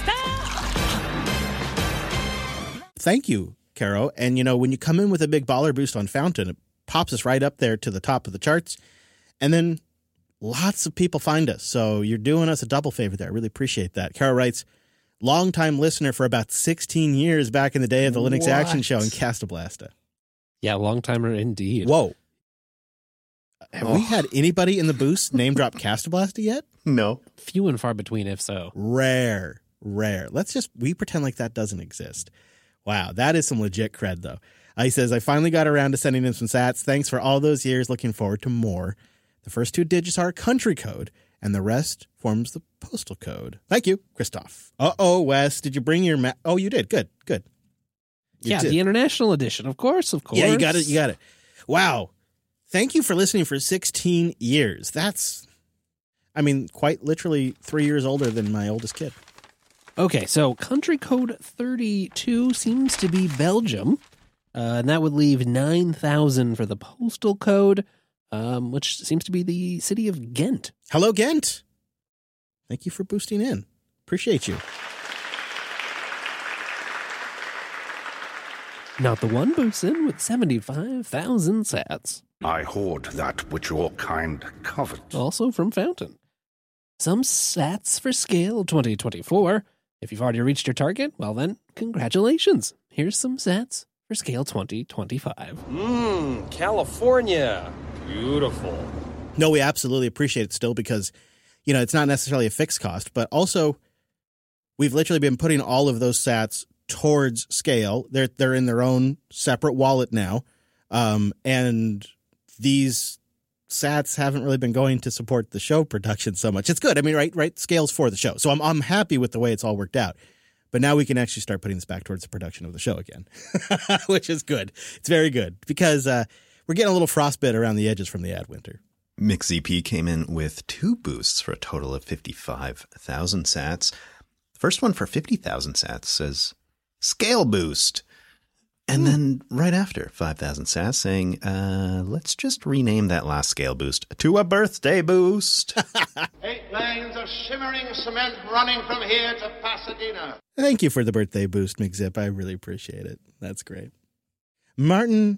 A: Lobster! Thank you, Caro. And, you know, when you come in with a big baller boost on Fountain, it pops us right up there to the top of the charts. And then lots of people find us. So you're doing us a double favor there. I really appreciate that. Caro writes, longtime listener for about sixteen years back in the day of the Linux
E: What?
A: Action Show in Castablasta.
E: Yeah, long timer indeed.
A: Whoa. Have
E: Oh.
A: we had anybody in the boost name drop Castablasta yet?
B: No.
E: Few and far between, if so.
A: Rare, rare. Let's just, we pretend like that doesn't exist. Wow, that is some legit cred, though. Uh, he says, I finally got around to sending him some sats. Thanks for all those years. Looking forward to more. The first two digits are country code, and the rest forms the postal code. Thank you, Christoph. Uh-oh, Wes, did you bring your ma- Oh, you did. Good, good. You
E: yeah,
A: did.
E: the international edition, of course, of course.
A: Yeah, you got it, you got it. Wow. Thank you for listening for sixteen years. That's, I mean, quite literally three years older than my oldest kid.
E: Okay, so country code thirty-two seems to be Belgium, uh, and that would leave nine thousand for the postal code, um, which seems to be the city of Ghent.
A: Hello, Ghent. Thank you for boosting in. Appreciate you.
E: Not the one boost in with seventy-five thousand sats.
P: I hoard that which your kind covet.
E: Also from Fountain. Some sats for Scale twenty twenty-four. If you've already reached your target, well then, congratulations. Here's some sats for Scale twenty twenty-five.
Q: Mmm, California. Beautiful.
A: No, we absolutely appreciate it still because, you know, it's not necessarily a fixed cost, but also we've literally been putting all of those sats towards Scale. They're they're in their own separate wallet now. Um, and these sats haven't really been going to support the show production so much. It's good. I mean, right, right. Scale's for the show. So I'm I'm happy with the way it's all worked out. But now we can actually start putting this back towards the production of the show again, which is good. It's very good because uh, we're getting a little frostbite around the edges from the ad winter.
B: MixZP came in with two boosts for a total of fifty-five thousand sats. The first one for fifty thousand sats says Scale Boost. And then right after, five thousand sats saying, uh, let's just rename that last Scale Boost to a birthday boost.
R: Eight lanes of shimmering cement running from here to Pasadena.
A: Thank you for the birthday boost, McZip. I really appreciate it. That's great. Martin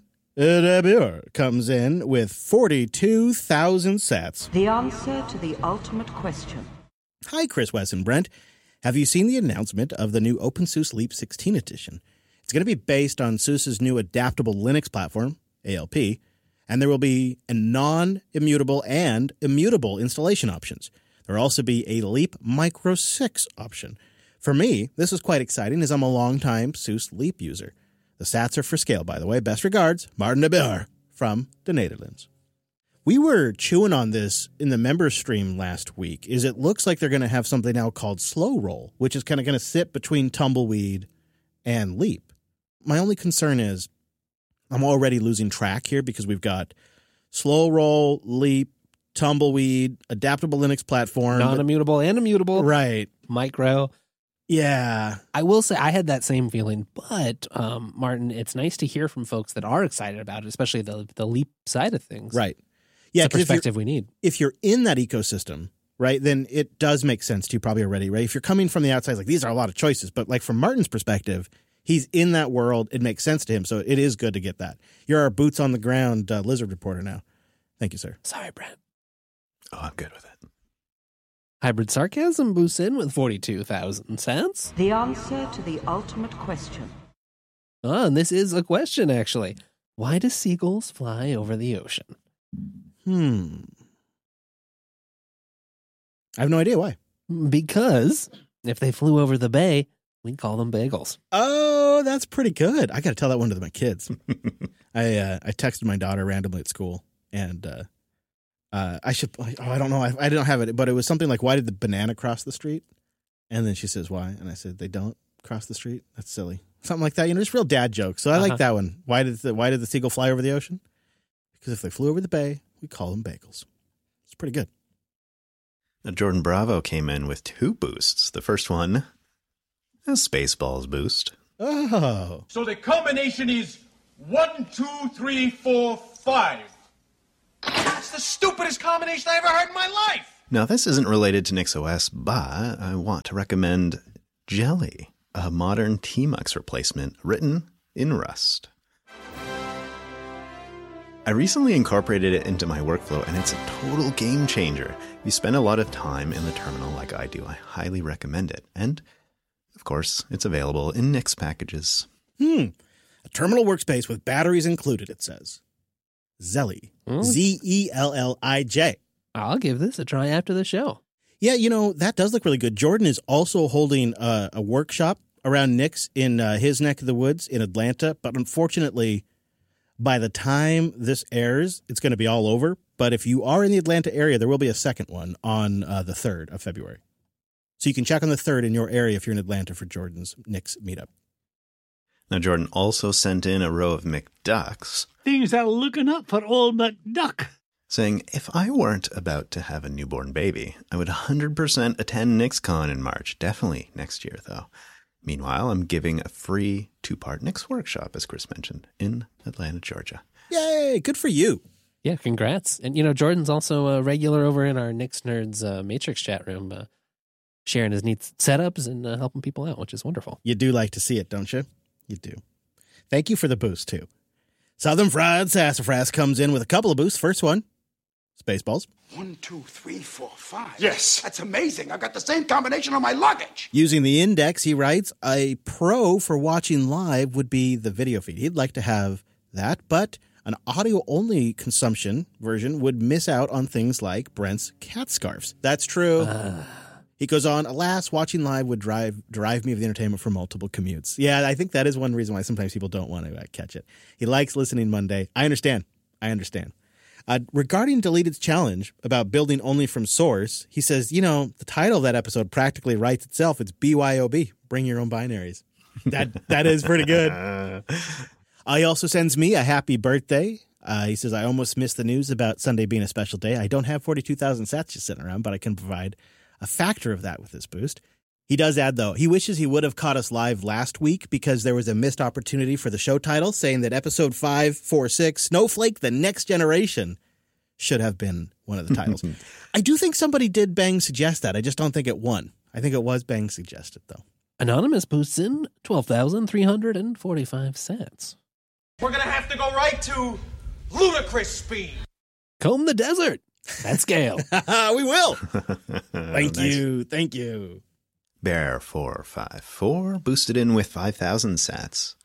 A: Debure comes in with forty-two thousand sats.
S: The answer to the ultimate question.
A: Hi, Chris, Wes, and Brent. Have you seen the announcement of the new OpenSUSE Leap sixteen edition? It's going to be based on SUSE's new adaptable Linux platform, A L P, and there will be a non-immutable and immutable installation options. There will also be a Leap Micro six option. For me, this is quite exciting as I'm a longtime SUSE Leap user. The sats are for Scale, by the way. Best regards, Martin de Beer from the Netherlands. We were chewing on this in the member stream last week, is it looks like they're going to have something now called Slow Roll, which is kind of going to sit between Tumbleweed and Leap. My only concern is I'm already losing track here because we've got Slow Roll, Leap, Tumbleweed, adaptable Linux platform.
E: Non-immutable and immutable.
A: Right.
E: Micro.
A: Yeah.
E: I will say I had that same feeling, but um, Martin, it's nice to hear from folks that are excited about it, especially the the Leap side of things.
A: Right. Yeah,
E: it's the perspective we need.
A: If you're in that ecosystem, right, then it does make sense to you probably already, right? If you're coming from the outside, like these are a lot of choices, but like from Martin's perspective, he's in that world. It makes sense to him. So it is good to get that. You're our boots on the ground uh, Lizard reporter now. Thank you, sir.
E: Sorry, Brent.
B: Oh, I'm good with it.
E: Hybrid Sarcasm boosts in with forty-two thousand sats.
S: The answer to the ultimate question.
E: Oh, and this is a question, actually. Why do seagulls fly over the ocean?
A: Hmm. I have no idea why.
E: Because if they flew over the bay, we call them bagels.
A: Oh, that's pretty good. I got to tell that one to my kids. I uh, I texted my daughter randomly at school, and uh, uh, I should. Oh, I don't know. I, I don't have it, but it was something like, "Why did the banana cross the street?" And then she says, "Why?" And I said, "They don't cross the street. That's silly." Something like that. You know, just real dad jokes. So I
E: Uh-huh.
A: like that one. Why did the Why did the seagull fly over the ocean? Because if they flew over the bay, we call them bagels. It's pretty good.
B: Now, Jordan Bravo came in with two boosts. The first one, a Spaceballs boost.
A: Oh.
T: So the combination is one, two, three, four, five. That's the stupidest combination I ever heard in my life.
B: Now, this isn't related to NixOS, but I want to recommend Jelly, a modern Tmux replacement written in Rust. I recently incorporated it into my workflow, and it's a total game changer. You spend a lot of time in the terminal like I do. I highly recommend it. And, of course, it's available in Nix packages.
A: Hmm. A terminal workspace with batteries included, it says. Zelly.
E: Mm.
A: Z E L L I J.
E: I'll give this a try after the show.
A: Yeah, you know, that does look really good. Jordan is also holding a, a workshop around Nix in uh, his neck of the woods in Atlanta, but unfortunately, by the time this airs, it's going to be all over. But if you are in the Atlanta area, there will be a second one on uh, the third of February. So you can check on the third in your area if you're in Atlanta for Jordan's Nix meetup.
B: Now, Jordan also sent in a row of McDucks.
U: Things are looking up for old McDuck.
B: Saying, if I weren't about to have a newborn baby, I would one hundred percent attend NixCon in March. Definitely next year, though. Meanwhile, I'm giving a free two-part Nix workshop, as Chris mentioned, in Atlanta, Georgia.
A: Yay! Good for you.
E: Yeah, congrats. And, you know, Jordan's also a regular over in our Nix Nerds uh, Matrix chat room, uh, sharing his neat setups and uh, helping people out, which is wonderful.
A: You do like to see it, don't you? You do. Thank you for the boost, too. Southern Fried Sassafras comes in with a couple of boosts. First one, Spaceballs.
P: One, two, three, four, five. Yes. That's amazing. I've got the same combination on my luggage.
A: Using the index, he writes, a pro for watching live would be the video feed. He'd like to have that, but an audio-only consumption version would miss out on things like Brent's cat scarves. That's true. Uh. He goes on, alas, watching live would drive drive me of the entertainment for multiple commutes. Yeah, I think that is one reason why sometimes people don't want to uh, catch it. He likes listening Monday. I understand. I understand. Uh, regarding Deleted's challenge about building only from source, he says, you know, the title of that episode practically writes itself. It's B Y O B, bring your own binaries. That That is pretty good. Uh, he also sends me a happy birthday. Uh, he says, I almost missed the news about Sunday being a special day. I don't have forty-two thousand sats just sitting around, but I can provide a factor of that with this boost. He does add, though, he wishes he would have caught us live last week because there was a missed opportunity for the show title, saying that episode five forty-six, Snowflake, the Next Generation, should have been one of the titles. I do think somebody did bang suggest that. I just don't think it won. I think it was bang suggested, though.
E: Anonymous boosts in twelve thousand three hundred forty-five sats.
T: We're going to have to go right to ludicrous speed.
E: Comb the desert. That's Gale.
A: We will. Thank
B: Nice.
A: you. Thank you.
B: Bear four five four boosted in with five thousand sats.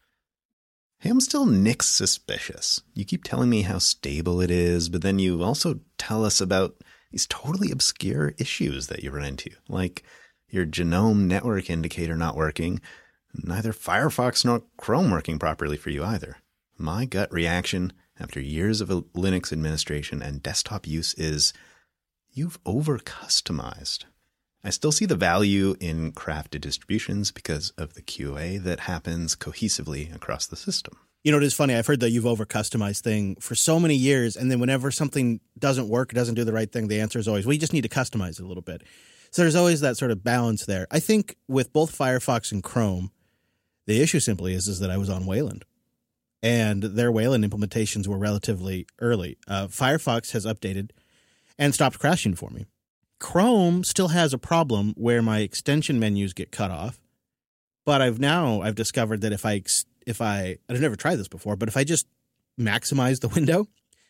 B: Hey, I'm still Nix suspicious. You keep telling me how stable it is, but then you also tell us about these totally obscure issues that you run into, like your genome network indicator not working, neither Firefox nor Chrome working properly for you either. My gut reaction after years of Linux administration and desktop use is you've over-customized. I still see the value in crafted distributions because of the Q A that happens cohesively across the system.
A: You know, it is funny. I've heard the you've over-customized thing for so many years, and then whenever something doesn't work, doesn't do the right thing, the answer is always, well, you just need to customize it a little bit. So there's always that sort of balance there. I think with both Firefox and Chrome, the issue simply is, is that I was on Wayland. And their Wayland implementations were relatively early. Uh, Firefox has updated and stopped crashing for me. Chrome still has a problem where my extension menus get cut off. But I've now I've discovered that if I if I I've never tried this before, but if I just maximize the window,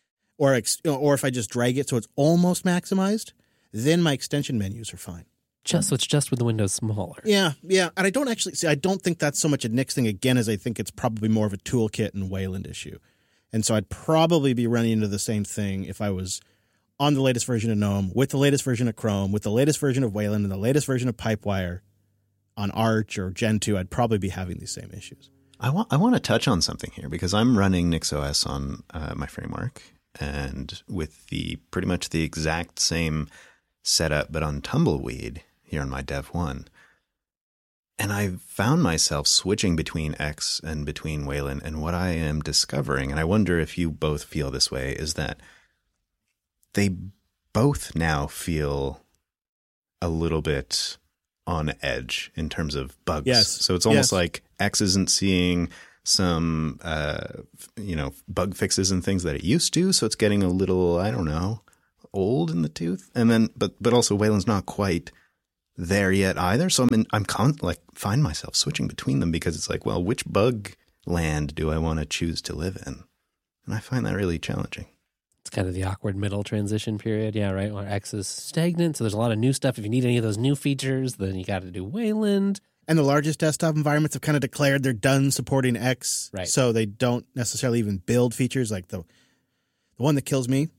A: or ex, or if I just drag it so it's almost maximized, then my extension menus are fine.
E: Just so it's just with the windows smaller.
A: Yeah, yeah. And I don't actually see, I don't think that's so much a Nix thing again as I think it's probably more of a toolkit and Wayland issue. And so I'd probably be running into the same thing if I was on the latest version of GNOME, with the latest version of Chrome, with the latest version of Wayland, and the latest version of Pipewire on Arch or Gen two. I'd probably be having these same issues.
B: I want I want to touch on something here because I'm running NixOS on uh, my framework and with the pretty much the exact same setup, but on Tumbleweed here on my Dev one. And I found myself switching between X and between Wayland. And what I am discovering, and I wonder if you both feel this way, is that they both now feel a little bit on edge in terms of bugs.
A: Yes.
B: So it's almost
A: Yes.
B: like X isn't seeing some, uh, you know, bug fixes and things that it used to. So it's getting a little, I don't know, old in the tooth. And then, but, but also Wayland's not quite there yet either. So I'm in, I'm con- like find myself switching between them because it's like, well, which bug land do I want to choose to live in? And I find that really challenging.
E: It's kind of the awkward middle transition period. Yeah, right. Where X is stagnant. So there's a lot of new stuff. If you need any of those new features, then you got to do Wayland.
A: And the largest desktop environments have kind of declared they're done supporting X.
E: Right.
A: So they don't necessarily even build features. Like the the one that kills me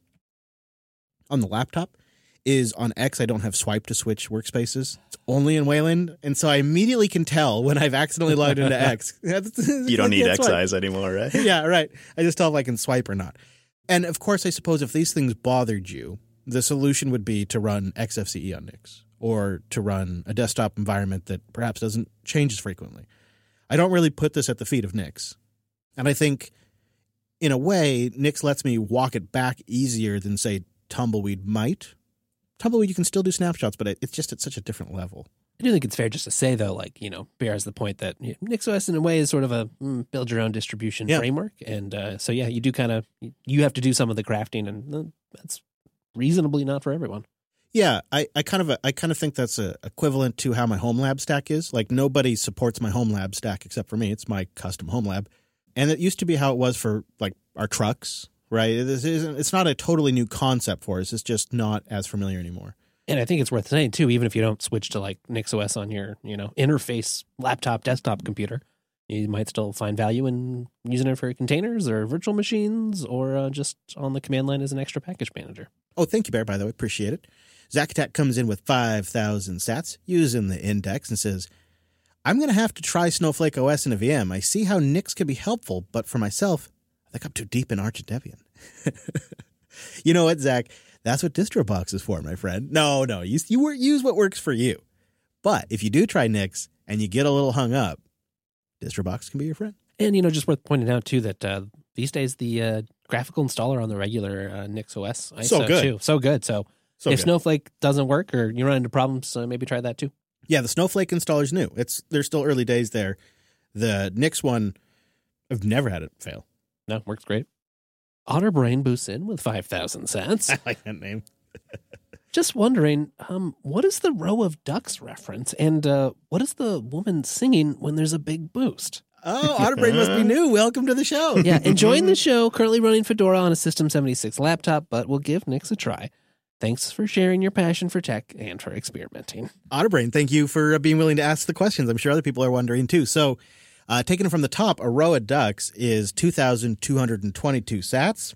A: on the laptop is on X. I don't have swipe to switch workspaces. It's only in Wayland. And so I immediately can tell when I've accidentally logged into X.
B: You don't need X eyes anymore, right?
A: Yeah, right. I just tell if I can swipe or not. And of course, I suppose if these things bothered you, the solution would be to run X F C E on Nix, or to run a desktop environment that perhaps doesn't change as frequently. I don't really put this at the feet of Nix. And I think, in a way, Nix lets me walk it back easier than, say, Tumbleweed might. Tumbleweed, you can still do snapshots, but it's just at such a different level.
E: I do think it's fair just to say, though, like, you know, bears the point that you know, NixOS in a way is sort of a mm, build your own distribution
A: Yeah.
E: framework. And uh, so, yeah, you do kind of, you have to do some of the crafting, and uh, that's reasonably not for everyone.
A: Yeah, I, I kind of I kind of think that's a, equivalent to how my home lab stack is. Like, nobody supports my home lab stack except for me. It's my custom home lab. And it used to be how it was for, like, our trucks, right? It isn't, it's not a totally new concept for us. It's just not as familiar anymore.
E: And I think it's worth saying, too, even if you don't switch to, like, NixOS on your, you know, interface laptop, desktop computer, you might still find value in using it for containers or virtual machines or uh, just on the command line as an extra package manager.
A: Oh, thank you, Bear, by the way. Appreciate it. Zach Attack comes in with five thousand sats using the index and says, I'm going to have to try Snowflake O S in a V M. I see how Nix can be helpful, but for myself, I think I'm too deep in Arch and Debian. You know what, Zach? That's what DistroBox is for, my friend. No, no, you, you use what works for you. But if you do try Nix and you get a little hung up, DistroBox can be your friend.
E: And, you know, just worth pointing out, too, that uh, these days the uh, graphical installer on the regular uh, NixOS I S O,
A: So good.
E: too. So good. So,
A: So
E: if
A: good.
E: Snowflake doesn't work or you run into problems, uh, maybe try that, too.
A: Yeah, the Snowflake installer's new. It's They're still early days there. The Nix one, I've never had it fail.
E: No, works great. Otterbrain boosts in with five thousand sats.
A: I like that name.
E: Just wondering, um, what is the row of ducks reference? And uh, what is the woman singing when there's a big boost?
A: Oh, Otterbrain must be new. Welcome to the show.
E: Yeah, enjoying the show. Currently running Fedora on a System seventy-six laptop, but we'll give Nix a try. Thanks for sharing your passion for tech and for experimenting.
A: Otterbrain, thank you for being willing to ask the questions. I'm sure other people are wondering too. So, uh, taking it from the top, a row of ducks is two thousand two hundred twenty-two sats.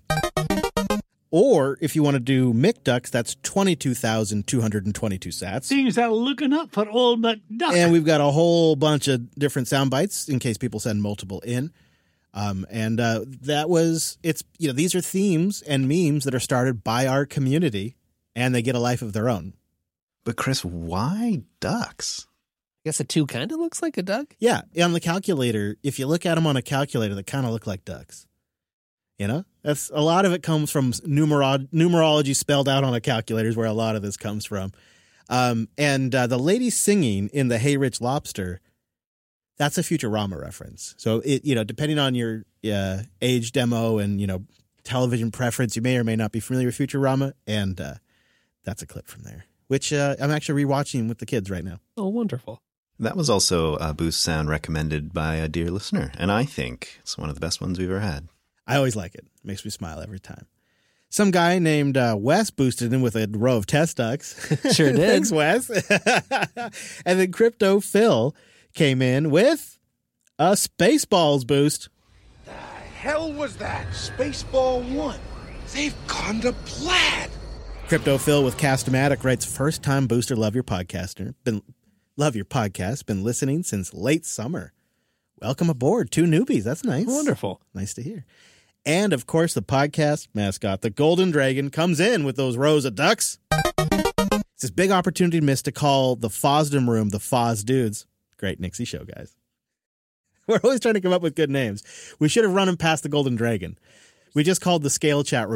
A: Or if you want to do McDucks, that's twenty-two thousand two hundred twenty-two sats.
U: Things are looking up for old McDuck.
A: And we've got a whole bunch of different sound bites in case people send multiple in. Um, and uh, that was, it's, you know, these are themes and memes that are started by our community, and they get a life of their own.
B: But Chris, why ducks?
E: I guess a two kind of looks like a duck.
A: Yeah, on the calculator, if you look at them on a calculator, they kind of look like ducks. You know, that's a lot of it comes from numero- numerology spelled out on a calculator is where a lot of this comes from. Um, and uh, the lady singing in the Hey Rich Lobster, that's a Futurama reference. So it, you know, depending on your uh, age demo and, you know, television preference, you may or may not be familiar with Futurama. And uh, that's a clip from there, which uh, I'm actually rewatching with the kids right now.
E: Oh, wonderful.
B: That was also a boost sound recommended by a dear listener, and I think it's one of the best ones we've ever had.
A: I always like it. It makes me smile every time. Some guy named uh, Wes boosted in with a row of test ducks.
E: Sure did.
A: Thanks, Wes. And then Crypto Phil came in with a Spaceballs boost.
P: The hell was that? Spaceball one. They've gone to plaid.
A: Crypto Phil with Castomatic writes, first time booster, love your podcaster. Been love your podcast. Been listening since late summer. Welcome aboard. Two newbies. That's nice.
E: Wonderful.
A: Nice to hear. And, of course, the podcast mascot, the Golden Dragon, comes in with those rows of ducks. It's this big opportunity missed to call the Fosdom Room the Foz Dudes. Great Nixie show, guys. We're always trying to come up with good names. We should have run them past the Golden Dragon. We just called the Scale Chat Room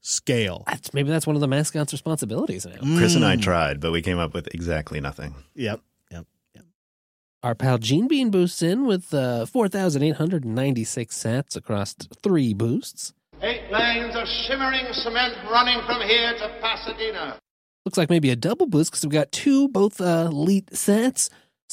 A: scale.
E: That's, maybe that's one of the mascot's responsibilities now.
B: Chris and I
A: Mm.
B: tried, but we came up with exactly nothing.
A: Yep. Yep. Yep.
E: Our pal Gene Bean boosts in with uh, four thousand eight hundred ninety-six sats across three boosts.
R: Eight lanes of shimmering cement running from here to Pasadena.
E: Looks like maybe a double boost because we've got two both uh, elite sets.